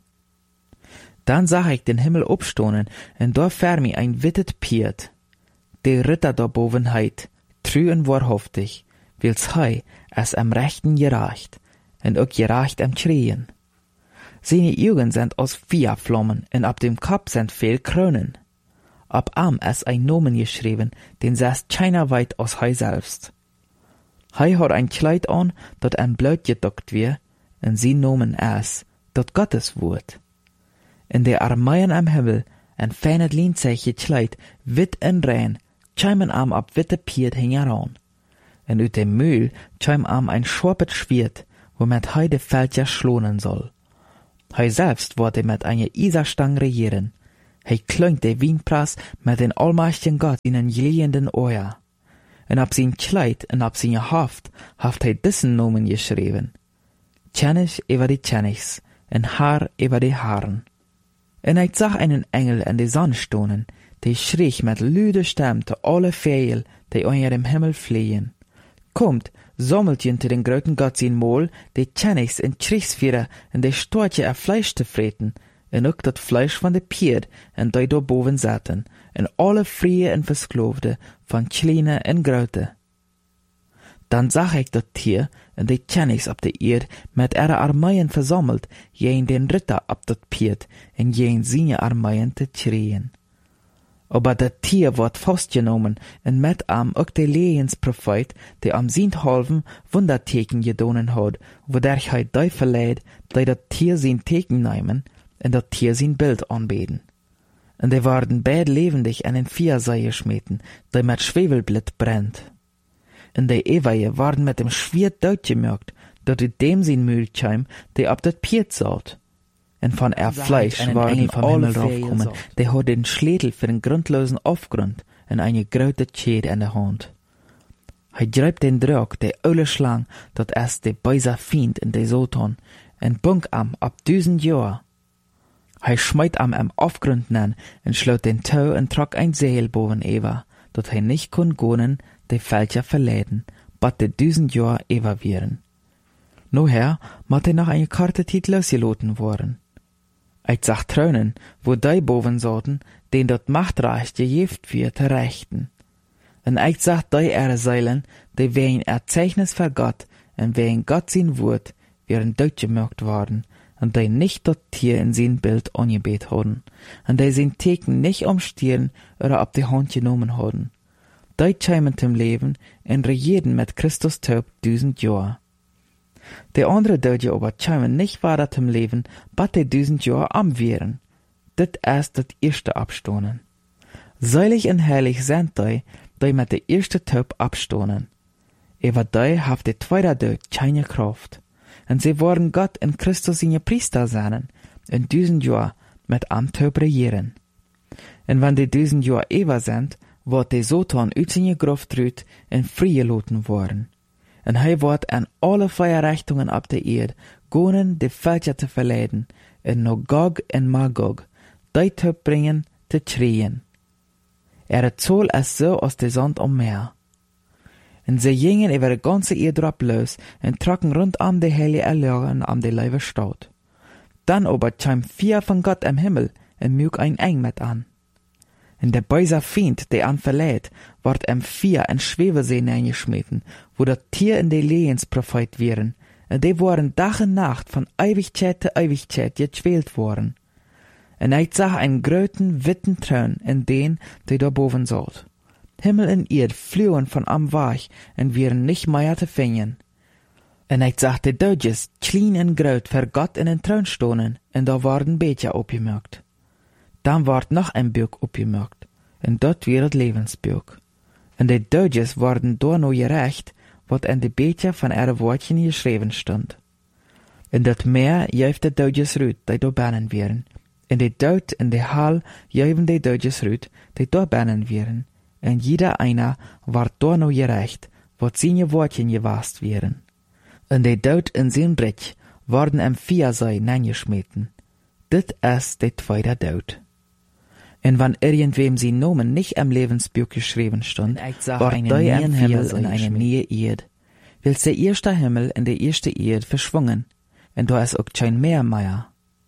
A: Dann sah ich den Himmel abstonen, und da vor mir ein wittet Piet. Der Ritter da boven heit, trü und wahrhaftig, wils hei es am Rechten gerecht, und auch gerecht am Schrien. Seine Augen sind aus Feuerflammen, und ab dem Kopf sind viel Kronen. Ab am es ein Nomen geschrieben, den saß keiner weit aus hei selbst. Hei hat ein Kleid an, dat ein Blut gedockt wir, und sie nomen es, dat Gottes Wort. In der Armeien am Himmel, ein feines Lienzeichen Kleid, wit en rein, chimen am ab witte Piet hing heran. En uit dem Mühl tschäum ein scharpet Schwert, womit hei de Feldja schlonen soll. Hei selbst wollte mit einer Iserstang regieren. Hei klöngt de Wienprass mit den allmächtigen Gott in den glühenden Ohr. En ab sein Kleid en ab seine Haft haft hei dissen Nomen geschrieben. Tschennig über die Tschennigs, en Haar über die Haaren. En ich sah einen Engel in die Sonne stonen, die schrie mit lüde Stimme zu alle Vögel, die unter dem Himmel fliehen. Kommt, sammelt jente den großen Gott sein Maul, die Tschennigs in Kriegsführer en die Storche er Fleisch zu freten, en ook dat Fleisch van de Pier en die daar boven zaten, en alle Vrije en Verskloofde, van kleine en grote. Dan zag ik dat Tier en die Tschennigs op de Eerd met ihre Armeien versammelt, jeen den Ritter op dat Pier en jeen seine Armeien te schreien. Aber dat Tier wordt vastgenomen en met am ook de Leensprofeet, die am Sinthalven Wunderteken gedonen had, woderch hij die verleid, die dat Tier zijn Teken nemen, en dat Tier zijn Bild aanbeden. En die waren beid levendig en in Viersei geschmeten, die met Schwefelblit brennt. En die Eweie waren met dem Schwert doodgemerkt, dat uit dem zijn Mühltscheim, die op dat Pier zat. En van Fleisch waren alle raufgekommen, die had den Schädel für den grundlosen Aufgrund en eine grote Tschäd in der Hand. Hij greift den Drog, die oude Schlang, dat erst de böse Fiend in de Satan, en bunk am ab 1000 Jahr. Hij schmeit am Aufgrund nen en sloot den Tau en trok ein Seil boven Eva, dat hij nicht kon gonen, de Fälscher verleiden, bat de 1000 Jahr Eva wieren. Noher mat hij nach eine Karte Tiet losgeloten worden. Ich sag Trönen, wo die boven sollten, den dort Machtreich gejeft wird, te rechten. En ich sag die Seilen, die wegen Erzeichnis für Gott, en wegen Gott sein Wort, wären durchgemerkt worden, und die nicht dort Tier in sein Bild angebet haben, und die sein Teken nicht umstieren oder ab die Hand genommen haben. Die schämen zum Leben en regieren mit Christus Taub 1000 Jahre. Die andere Deutsche aber schämen nicht weiter zum Leben, bat die 1000 Jahre am wären. Dit erst das erste Abstonen. Seilig und herrlich sind die mit der erste Taub abstonen. Über die haft die zweite Tod keine Kraft. Und sie wollen Gott in Christus seine Priester sein, in 1000 Jahr mit am Taub regieren. Und wenn die 1000 Jahre über sind, wird die Satan uit seine Gruft rüt in Frie loten worden. En hij wordt aan alle Feierrichtungen op de Erde gonen de Völker te verleiden, en no Gog en Magog, die te bringen te schreien. Het Zoll is zo als de Sand om Meer. En ze gingen over de ganze Erde drop los en trokken rondom de heilige Erlören am de Leibe Stadt. Dan aber schäm 4 von Gott im Himmel en müg ein Eng mit an. En der böse Fiend, der an verleiht, ward 4 in Schwebesee eingeschmeten, wo das Tier in de Lehensprophet wären, en die waren Tag und Nacht von Ewigkeit zu Ewigkeit gequält worden. En ich sah einen gröten, witten Thron in den, der da boven saß. Himmel und Erd flohen von am Weich en wären nicht mehr zu finden. En ich sah die Deutsches, klein und groot, für Gott in den Thron stonen, en da waren Becher aufgemerkt. Dan ward noch ein Buch opgemerkt, en dat weer het levensbuch. En de Deutsches worden door no gerecht, wat in de Becher van ihre Wortchen geschreven stond. In dat Meer juift de Deutsches Rüt, die door bannen wären. In de Dood in de Hall juiven de Deutsches Rüt, die door bannen wären. En jeder einer ward door no gerecht, wat seine Wortchen gewast wären. In de Dood in zijn Brich worden 4 Sei neingeschmeten. Dit is de tweede Dood. En wann irgendwem sie Nomen nicht im Lebensbuch geschrieben stund, war ein neuen Himmel und eine neue Erde. Willst der erste Himmel und der erste Erde verschwungen, und da ist auch kein mehr.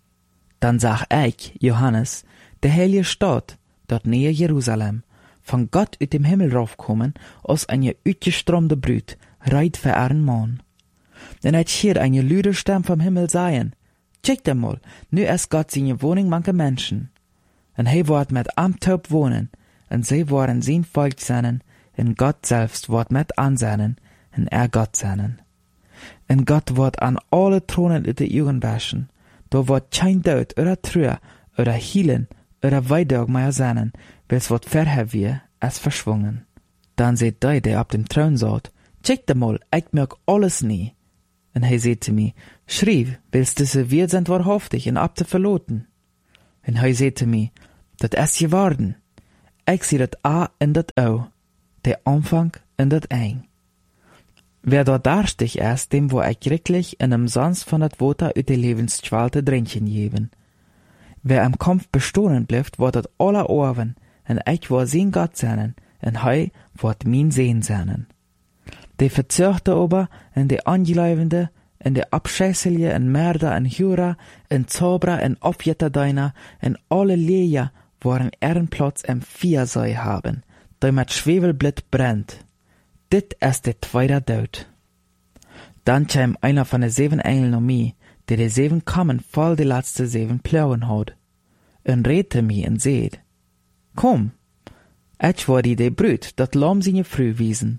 A: Dann sag ich, Johannes, der heilige Stadt, dort nähe Jerusalem, von Gott uit dem Himmel raufkommen, aus eine uitgestromde Brut, reit für ihren Mann. Und ich hier eine lüde Stimme vom Himmel sagen, check dir mal, nu ist Gott seine Wohnung manche Menschen. En hij wordt met am Taub wohnen, en zij worden zijn Volk zijn, en Gott selbst wordt met aanzenden, en Gott zijn. En Gott wordt aan alle Thronen uit de Augen waschen, da wordt kein Dood, oder Trauer, oder Hielen, oder Weidog mehr sein, wels wordt verher wie, als verschwungen. Dan seht die op dem Thron saht, Check mal, ich merk alles nie. En hij zei te mij, schrijf, willst diese wir sind wahrhaftig en ab te verloten. En hij zei te mij, dat is geworden. Ik zie dat A en dat O, der Anfang en dat Ein. Wer dort darstig ist, dem wo ich wirklich in einem Sons von dat Water uit de Lebensschwalte drinchen geben. Wer am Kampf bestohlen bleibt, wird dat aller Ohren, en ich war sein Gott seinen, en hij wird mein Sehen seinen. De Verzörgte aber, en de Angeläufende, en de Abscheißelje, en Mörder, en Hura, en Zauberer, en Aufjetterdeiner, en alle Leja, waren Ehrenplatz im Viersei haben, der mit Schwefelblit brennt. Dit ist der zweite Tod. Dann kam einer von den 7 Engeln um mich, der die 7 Kammern voll die letzte 7 Plauen hat, und redte mich und seht, komm, ich war die Brüt, dat Lamm seine Früh wiesen.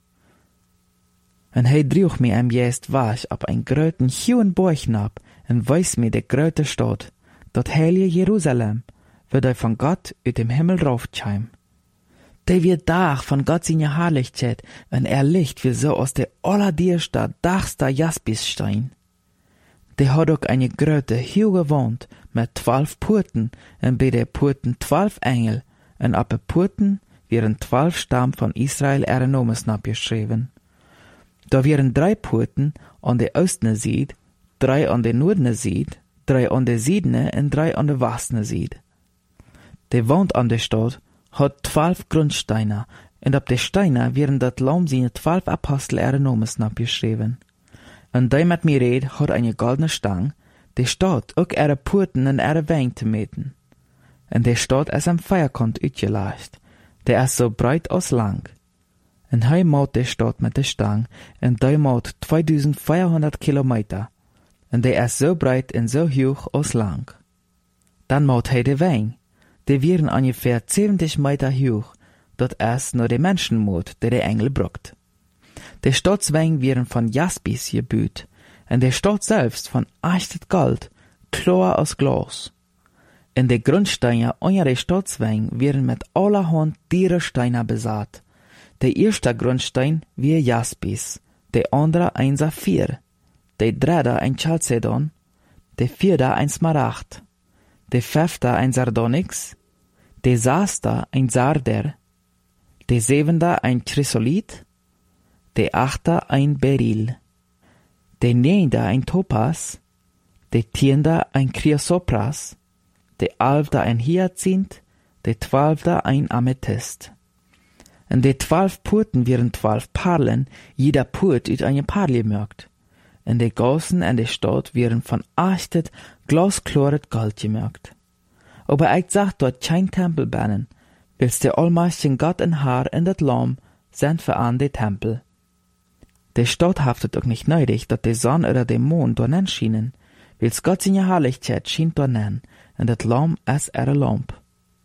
A: Und hij droeg mir am Jäst wasch ab ein gröten hohen Borchen ab und weis mir de gröte Stadt, dat heilige Jerusalem, wird er von Gott uit dem Himmel raufscheim. Der wird Dach von Gott seine Herrlichkeit, und Licht wie so aus der allerdierster, dachster Jaspisstein. Der hat auch eine gröte, hohe Wand mit 12 Purten, und bei der Purten 12 Engel, und ab der Purten wären 12 Stamm von Israel Nomes abgeschrieben. Da wären 3 Purten an der östne Seite, 3 an der nordne Seite, 3 an der südne und 3 an der westne Seite. Die Wand an der Stadt hat 12 Grundsteine, und ab der Steine wären dat Lamm seine 12 Apostel Nomes abgeschrieben. Und der mit mir red, hat eine goldene Stang, die Stadt auch Purten und Wein zu meten. Und der Stadt ist am Feierkant uitgeleicht, der ist so breit als lang. Und hij maut de Stadt mit der Stang, und der maut 2400 Kilometer, und der ist so breit und so hoch als lang. Dann maut hij de Wein, die wären ungefähr 70 Meter hoch, dat ist nur der Menschenmut, der der Engel bruckt. Der Staatswein wären von Jaspis gebüht, und der Stadt selbst von echtet Gold, klar aus Glas. Und die Grundsteine unter der Staatswein wären mit allerhand Dierensteine besaat. Der erste Grundstein wie Jaspis, der andere ein Saphir, der dritte ein Chalcedon, der vierte ein Smaragd, der fünfte ein Sardonyx, der sechste ein Sarder, der siebente ein Chrysolit, der achte ein Beryl, der neunte ein Topas, der 10. ein Chrysopras, der 11. ein Hyazinth, der 12. ein Amethyst. Und die 12 Purten wären 12 Perlen, jeder Purt uit eine Perle gemerkt. Und die Gassen in der Stadt wären von echtet, glasklaret Gold gemerkt. Aber ich sag dort kein Tempel bannen, willst der allmächtigen Gott in Haar in dat Lamm sind für an die Tempel. Der Stadt haftet auch nicht nötig, dat die Sonne oder der Mond dort nen schienen, willst Gott seine Herrlichkeit schien dort nen, und dat Lamm ist ihre Lamp.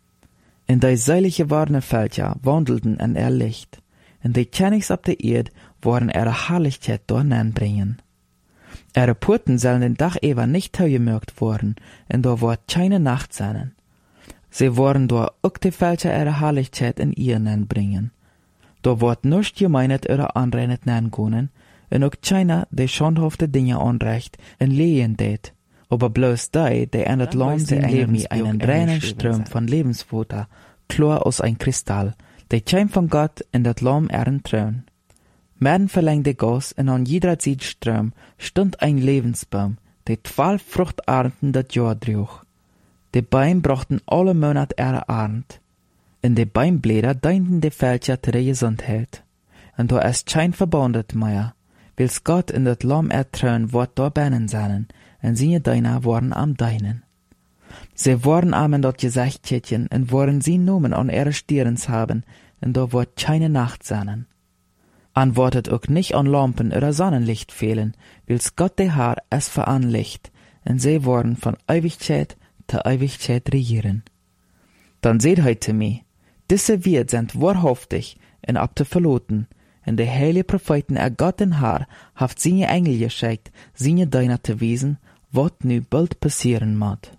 A: In die seilige warne Völker wandelten in Licht, und die Königs ab der Erde waren ihre Herrlichkeit dorthin bringen. Ihre Purten sollen den Tag über nicht gemerkt worden, und da war keine Nacht sein. Sie waren da auch die Völker ihre Herrlichkeit in ihren bringen. Da wird nicht gemeinet oder anreinet gehen, und auch keiner die schandhafte Dinge anrecht in Lehen tät. Aber bloß die in das Land sein Leben einen reinen Strom von Lebensfutter, klar aus ein Kristall, die käm von Gott in das Lamm ihren Thron. Mitten verlängte Gas und an jeder Seitstrom stund ein Lebensbaum, der 12 Fruchtarten das Jahr trug. Die Bäume brachten alle Monate ihre Arnd. In die Bäumblätter dienten die Völker zu der Gesundheit. Und da ist kein Verbundet mehr, wills Gott in das Lamm ertrön wird da beinen seinen, und seine Deiner waren am Deinen. Sie waren am dort Gesichtchen, und waren sie Nomen an ihre Stirns haben, und da wird keine Nacht sein. Antwortet auch nicht an Lampen oder Sonnenlicht fehlen, wills Gott der Herr es veranlicht, und sie worden von Ewigkeit zu Ewigkeit regieren. Dann seht heute mir, diese Wirt sind wahrhaftig und ab zu verloten, und der heilige Propheten Gott den Herr haft seine Engel geschickt, seine Deiner zu wiesen, wat nu bald passieren mag.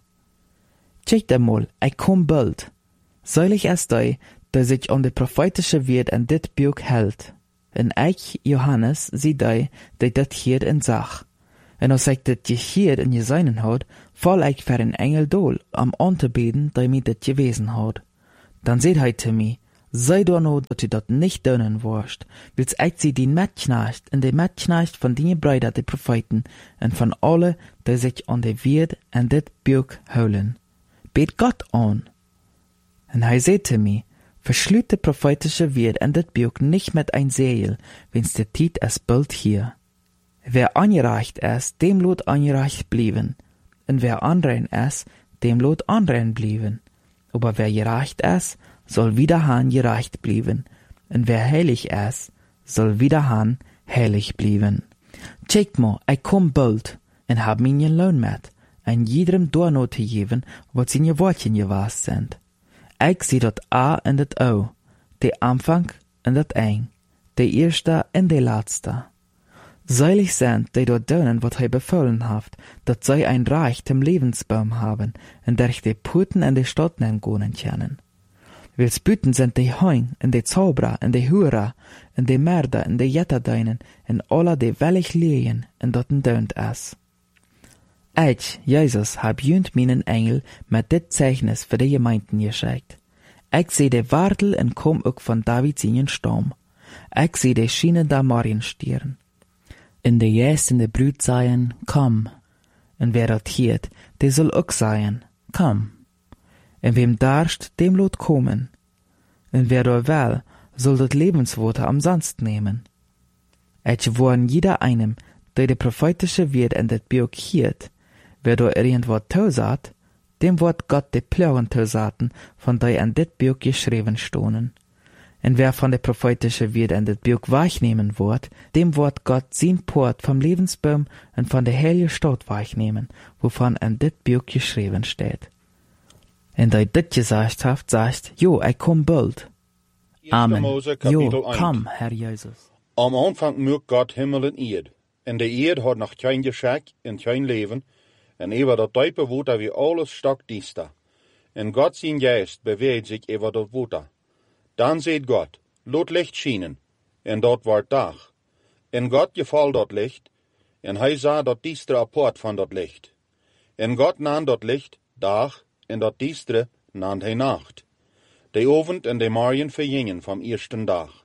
A: Check einmal, ich komm bald. Seilig ist der sich an die prophetische Wort in dit Buch hält. En ik, Johannes, zie die dat hier en zag. En als ik dit je hier in je zijnen had, val ik voor een engel dool, om aan te beden, die mij dit gewezen had. Dan zei hij te mij, sei door nou dat u dat niet doen worst, wils ik zie die metknecht en de metknecht van die bruider de profeten, en van alle die zich aan de Word en dit buik houden. Beet God aan. En hij zei te mij, verschluit de prophetische Word en dit buik niet met een Segel, wens de tijd is bald hier. Wer angereicht is, dem lot angereicht blieben. En wer anrein is, dem lot anrein blieben. Aber wer gereicht is, soll wiederhan gereicht blieben. En wer heilig is, soll wiederhan heilig blieben. Check mal, ik kom bald, en hab min je loon met, en jedem doorno te geven, wat zijn je woordjen gewaast sind. Ik zie dat A en dat O, de aanvang en dat eind, de eerste en de laatste. Seilig sind, die dort doen wat hij befohlen heeft, dat zij ein Reich dem Lebensbaum haben, en durch die Puten en de Stotten gonen können. Wils Puten sind die Heung, en de Zauberer, en de Hurer, en de Mörder, en de Jetterdeinen, en alle die wellig lehen, en dotten deunt es. Ich, Jesus, hab jünt minen Engel met dit Zeichnis für die Gemeinden geschickt. Ich seh de Wartel en kom ook van Davids in Stam. Ich seh de Schienen da Marienstieren. In de Jäst in de Brut seien, komm. En wer dat hiert, de soll ook seien, komm. En wem darst, dem lot kommen. En wer do will, soll dat Lebensworte umsonst nehmen. Ich wohren jeder einem, der de prophetische Word en dat Buch hiert, wer do irgendwo tausat, dem wird Gott de Pleuren tausaten, von die an dit Buch geschrieben stonen. En wer von der prophetische Word en dit Buch wahrnehmen wird, dem wird Gott sein Port vom Lebensbaum und von der heilige Stadt wahrnehmen, wovon an dit Buch geschrieben steht. En die dit gesagt haft, sagt, jo, ich komm bald. Amen. Jo, komm, Herr Jesus.
B: Am Anfang maakt Gott Himmel en Erd. En de Erd had nog geen geschak en geen leven. En over dat diepe water wie alles stak diester. En God zijn geest beweegt zich over dat water. Dan zegt God, laat licht schijnen. En dat wordt dag. En God geval dat licht. En hij zag dat diestere apart van dat licht. En God nam dat licht dag. En dat diestere nam hij nacht. De avond en de morgen vergingen vom eersten dag.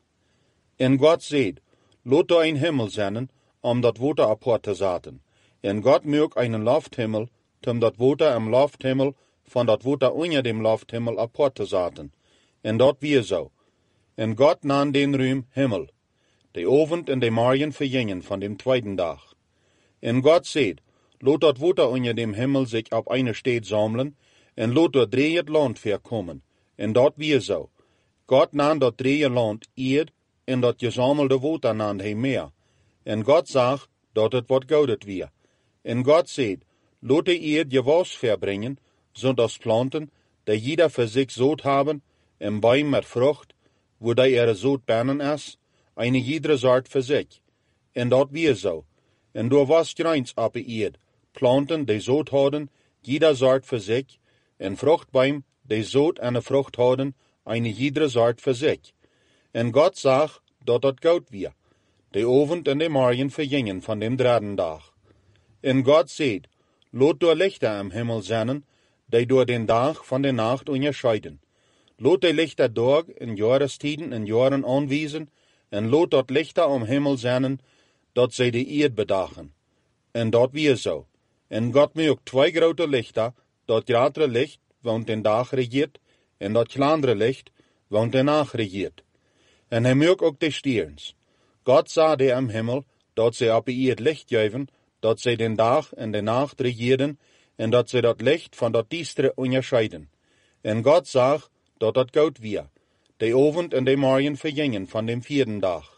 B: En God zegt, laat er een himmel zijn, om dat water apart te zetten. En God maakt einen Lufthimmel, om dat water im Lufthimmel van dat water onder dem Lufthimmel apart te zetten. En dat weer zo. En God nam den ruim Himmel. De avond en de morgen vergingen van dem tweeden dag. En God zegt, laat dat water onder dem Himmel zich op eine Stadt sammeln, en laat er 3 land verkommen. En dat weer zo. God nam dat 3 land Erd, en dat gezamelde water nam hij meer. En God zag dat het wat goudet weer. En God zegt, laat de Erd je was verbringen, zodat planten, die jeder für sich zoot haben, en Baum met Frucht, wo die ihre zoot bannen is, eine jeder Sort für sich. En dat weer zo. En door was greins op de Erd, planten die zoot hadden, jeder Sort für sich, en Fruchtbaum, die zoot en Frucht hadden, eine jeder Sort für sich. En God zag dat dat goud weer. De avond en de morgen vergingen van dem derde dag. En God zegt, laat door lichter am Himmel zijn, die door den dag van de nacht onderscheiden. Laat de lichter dag in jahrestiden en jaren aanwijzen, en laat dat lichter am Himmel zijn, dat zij de Erd bedagen. En dat weer zo. En God maakt 2 grote lichter, dat grotere licht, want den dag regiert, en dat kleinere licht, want de nacht regiert. En hij maakt ook de sterns. God zag de am Himmel, dat zij op de Erd licht geven, dat zij den dag en de nacht regieren, en dat zij dat licht van dat diestere onderscheiden. En God zag dat dat goud weer. De avond en de morgen vergingen van dem 4e dag.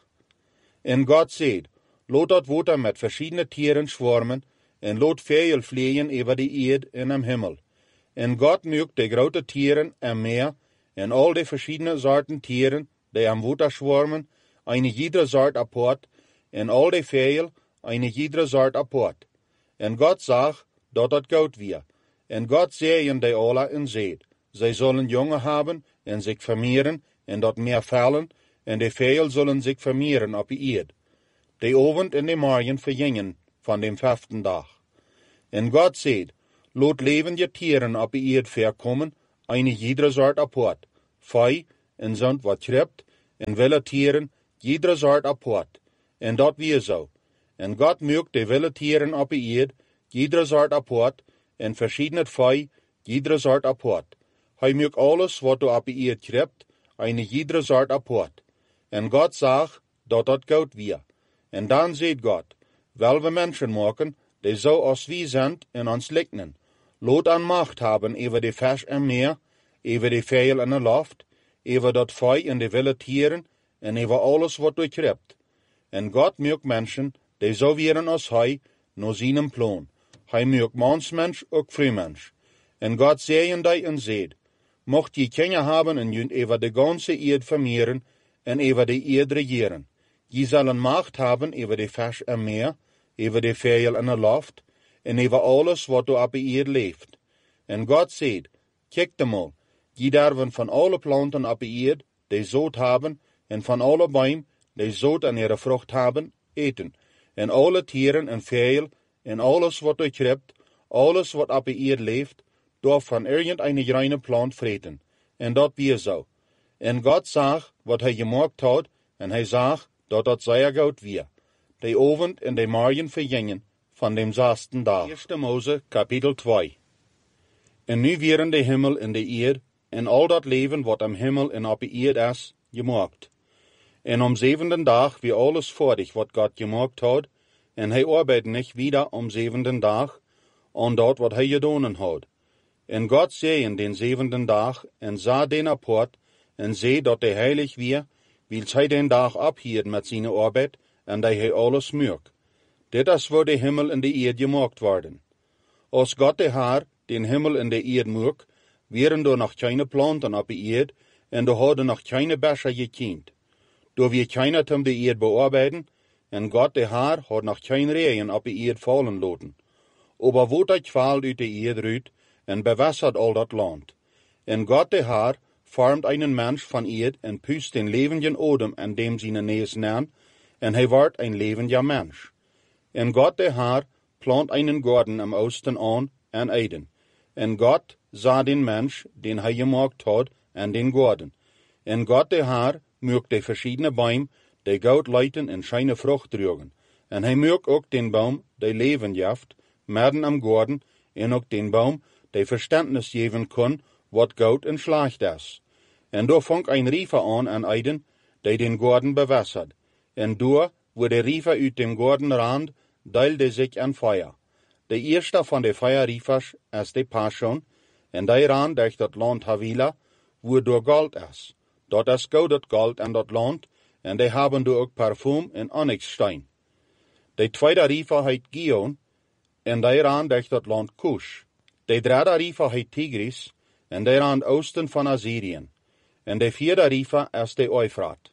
B: En God zegt, laat dat water met verschiedene tieren schwarmen, en laat veel vliegen over de Erd en am Himmel. En God maakt de grote tieren am Meer, en al de verschiedene soorten tieren, die am water schwarmen, eine jeder Sort apart, en al de veel, eine jeder Sort apart. En God zag dat dat goud weer. En God zeien die alle en zegt, zij zullen jongen hebben en zich vermehren en dat meer vallen, en de Vögel zullen zich vermehren op de Erd. De Abend en de Morgen vergingen van dem 5. Dag. En God zegt, laat levende Tieren op de Erd verkommen, eine jeder soort apart. Vee en zond wat krept, en wilde Tieren, jeder soort apart. En dat weer zo. En God maakt de wilde Tieren op de Erd, jeder soort apart, en verschiedene vee, jeder soort apart. Hij maakt alles wat op de Erd krept, eine jeder soort apart. En God zag dat dat goed weer. En dan zegt God, wel we mensen maken, die zo als wie zijn en ons liknen. Laat aan macht hebben over de vis en meer, over de vijl en de loft, over dat vee en de wilde Tieren, en over alles wat durchkrept. En God maakt mensen, die zo wieren als hij, naar zijn plan. Hij maakt mansmens ook vrouwmens. En God zei die en zegt, mocht je kinderen hebben en je over de ganze Erd vermehren, en over de Erd regeren. Je zullen macht hebben over de vis en meer, over de vijl en de loft, en over alles wat op de Erd leeft. En God zegt, kijk de mal, je darven van alle planten op de Erd, die zout hebben, en van alle bomen, die zout aan ihre vrucht hebben, eten. En alle Tieren en vijl, en alles wat durchkrept, alles wat op de Erd leeft, darf van irgendeine reine plant vreten. En dat weer zo. En God zag wat hij gemaakt had, en hij zag dat dat zeer goed weer. De Abend en de Morgen vergingen van dem 6. Dag. 1. Mose, kapitel 2. En nu wieren de Himmel en de Erd, en al dat leven wat am Himmel en op de Erd is, gemaakt. En am 7. Dag wie alles fertig wat God gemaakt had, en hij arbeidet niet wieder am 7. Dag, an dat wat hij gedaan had. En God zei in den 7. Dag, en sah den apart, en zei dat hij heilig weer, wils hij den dag abhield met zijn arbeid, en dat hij alles maakt. Dit is waar de Himmel en de Erd gemaakt worden. Als God de Heer den Himmel en de Erd maakt, wären er noch keine planten op de Erd, en er hadden noch keine Becher gekend. Door wir keiner zum de Erd bearbeiten, en God de Heer had noch kein Regen op de Erd fallen laten. Aber wo dat kwalt uit de Erd ruit, en bewässert al dat land. En God de Heer formt einen Mensch van Erd, en pust den levenden Odem an dem seine Nees nähen, en hij wordt ein levender Mensch. En God de Heer plant einen Garten am Osten an, en Eden. En God sah den Mensch, den hij gemaakt had, en den Garten. En God de Heer maakt de verschiedene Bäume, die goud leiten en scheine Frucht trugen. En hij maakt ook den Baum, die Leben jaft, midden am Garten, en ook den Baum, die Verständnis geven kon, wat goud en schlecht is. En daar fang ein Riefer an Eden, die den Garten bewässert. En daar, wo der Riefer uit dem Garten rand, deilde sich ein Feuer. De eerste van de Feuerriefers is de Passion, en die rand durch dat Land Havila, wo door Gold is. Dat is goudet Gold aan dat land, en die hebben door ook parfum en onyxstein. De tweede Riefer heet Gion, en die rand durch dat Land Kush. De derde Riefer heet Tigris, en die rand oosten van Assyrien. En de vierde Riefer is de Euphrat.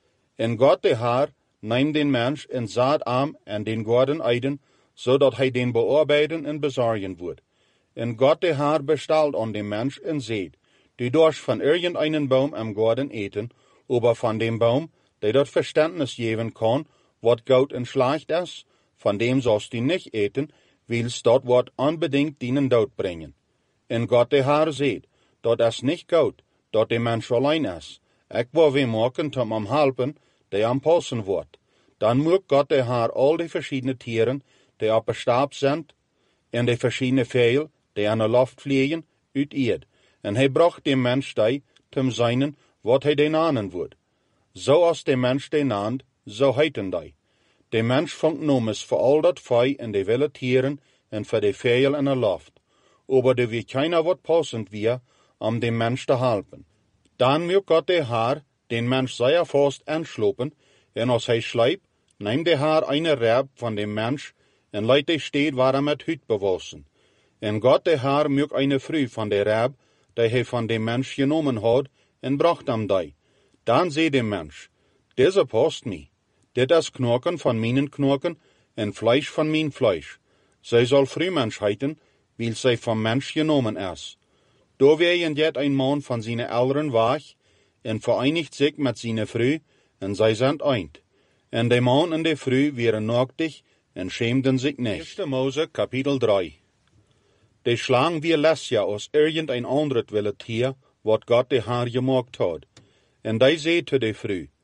B: En God de Heer neemt den Mensch en zaad aan en den Garten Eden, zodat hij den bearbeiten en bezorgen wordt. En God de Heer bestelt an dem Mensch en zegt, du darfst von irgendeinen Baum am Garten eten, aber von dem Baum, der dort Verständnis geben kann, wat gut en schlecht is, von dem sollst du nicht eten, wils dort wat unbedingt deinen Tod bringen. En God de Heer zegt, dat is nicht gut, dat de Mensch allein is. Ik wil we maken zum am helpen, die am passen wordt. Dan moet God de Heer al die verschiedene Tieren, die op de Stab sind, en die verschiedene Vögel, die aan de Luft vliegen, uit Erd. En hij bracht dem Mensch die, zum seinen, wat hij den nahen wordt. Zo als de Mensch den naht, zo heiten die. De Mensch vangt nomes voor al dat vee en de wilde Tieren, en voor de Vögel in de Luft. Aber de wie keiner wat passend wie, om dem Mensch te helpen. Dan moet God de Heer den Mensch sehr fast anslopen, en als hij schleipt, neemt de Heer eine Reb van dem Mensch, en leidt de steed waar met Hüt bewassen. En God de Heer moet eine Früh van de Reb, die hij van dem Mensch genomen had, en bracht hem die. Dan zei de Mensch, deze past mij. Dit is Knochen van mijn Knochen, en Fleisch van mijn Fleisch. Zij zal Frühmensch heiten, weil zij vom Mensch genomen is. Da wären jet ein Mann von seine Eltern wach, en vereinigt sich mit seine Früh, en zij zijn eind. En de man en de vrouw waren naaktig en schämden sich nicht. 1. Mose, Kapitel 3. De Schlange wie Lesja aus irgendein anderes willet Tier, wat Gott de Herr gemacht hat. En die zei zu de Frau,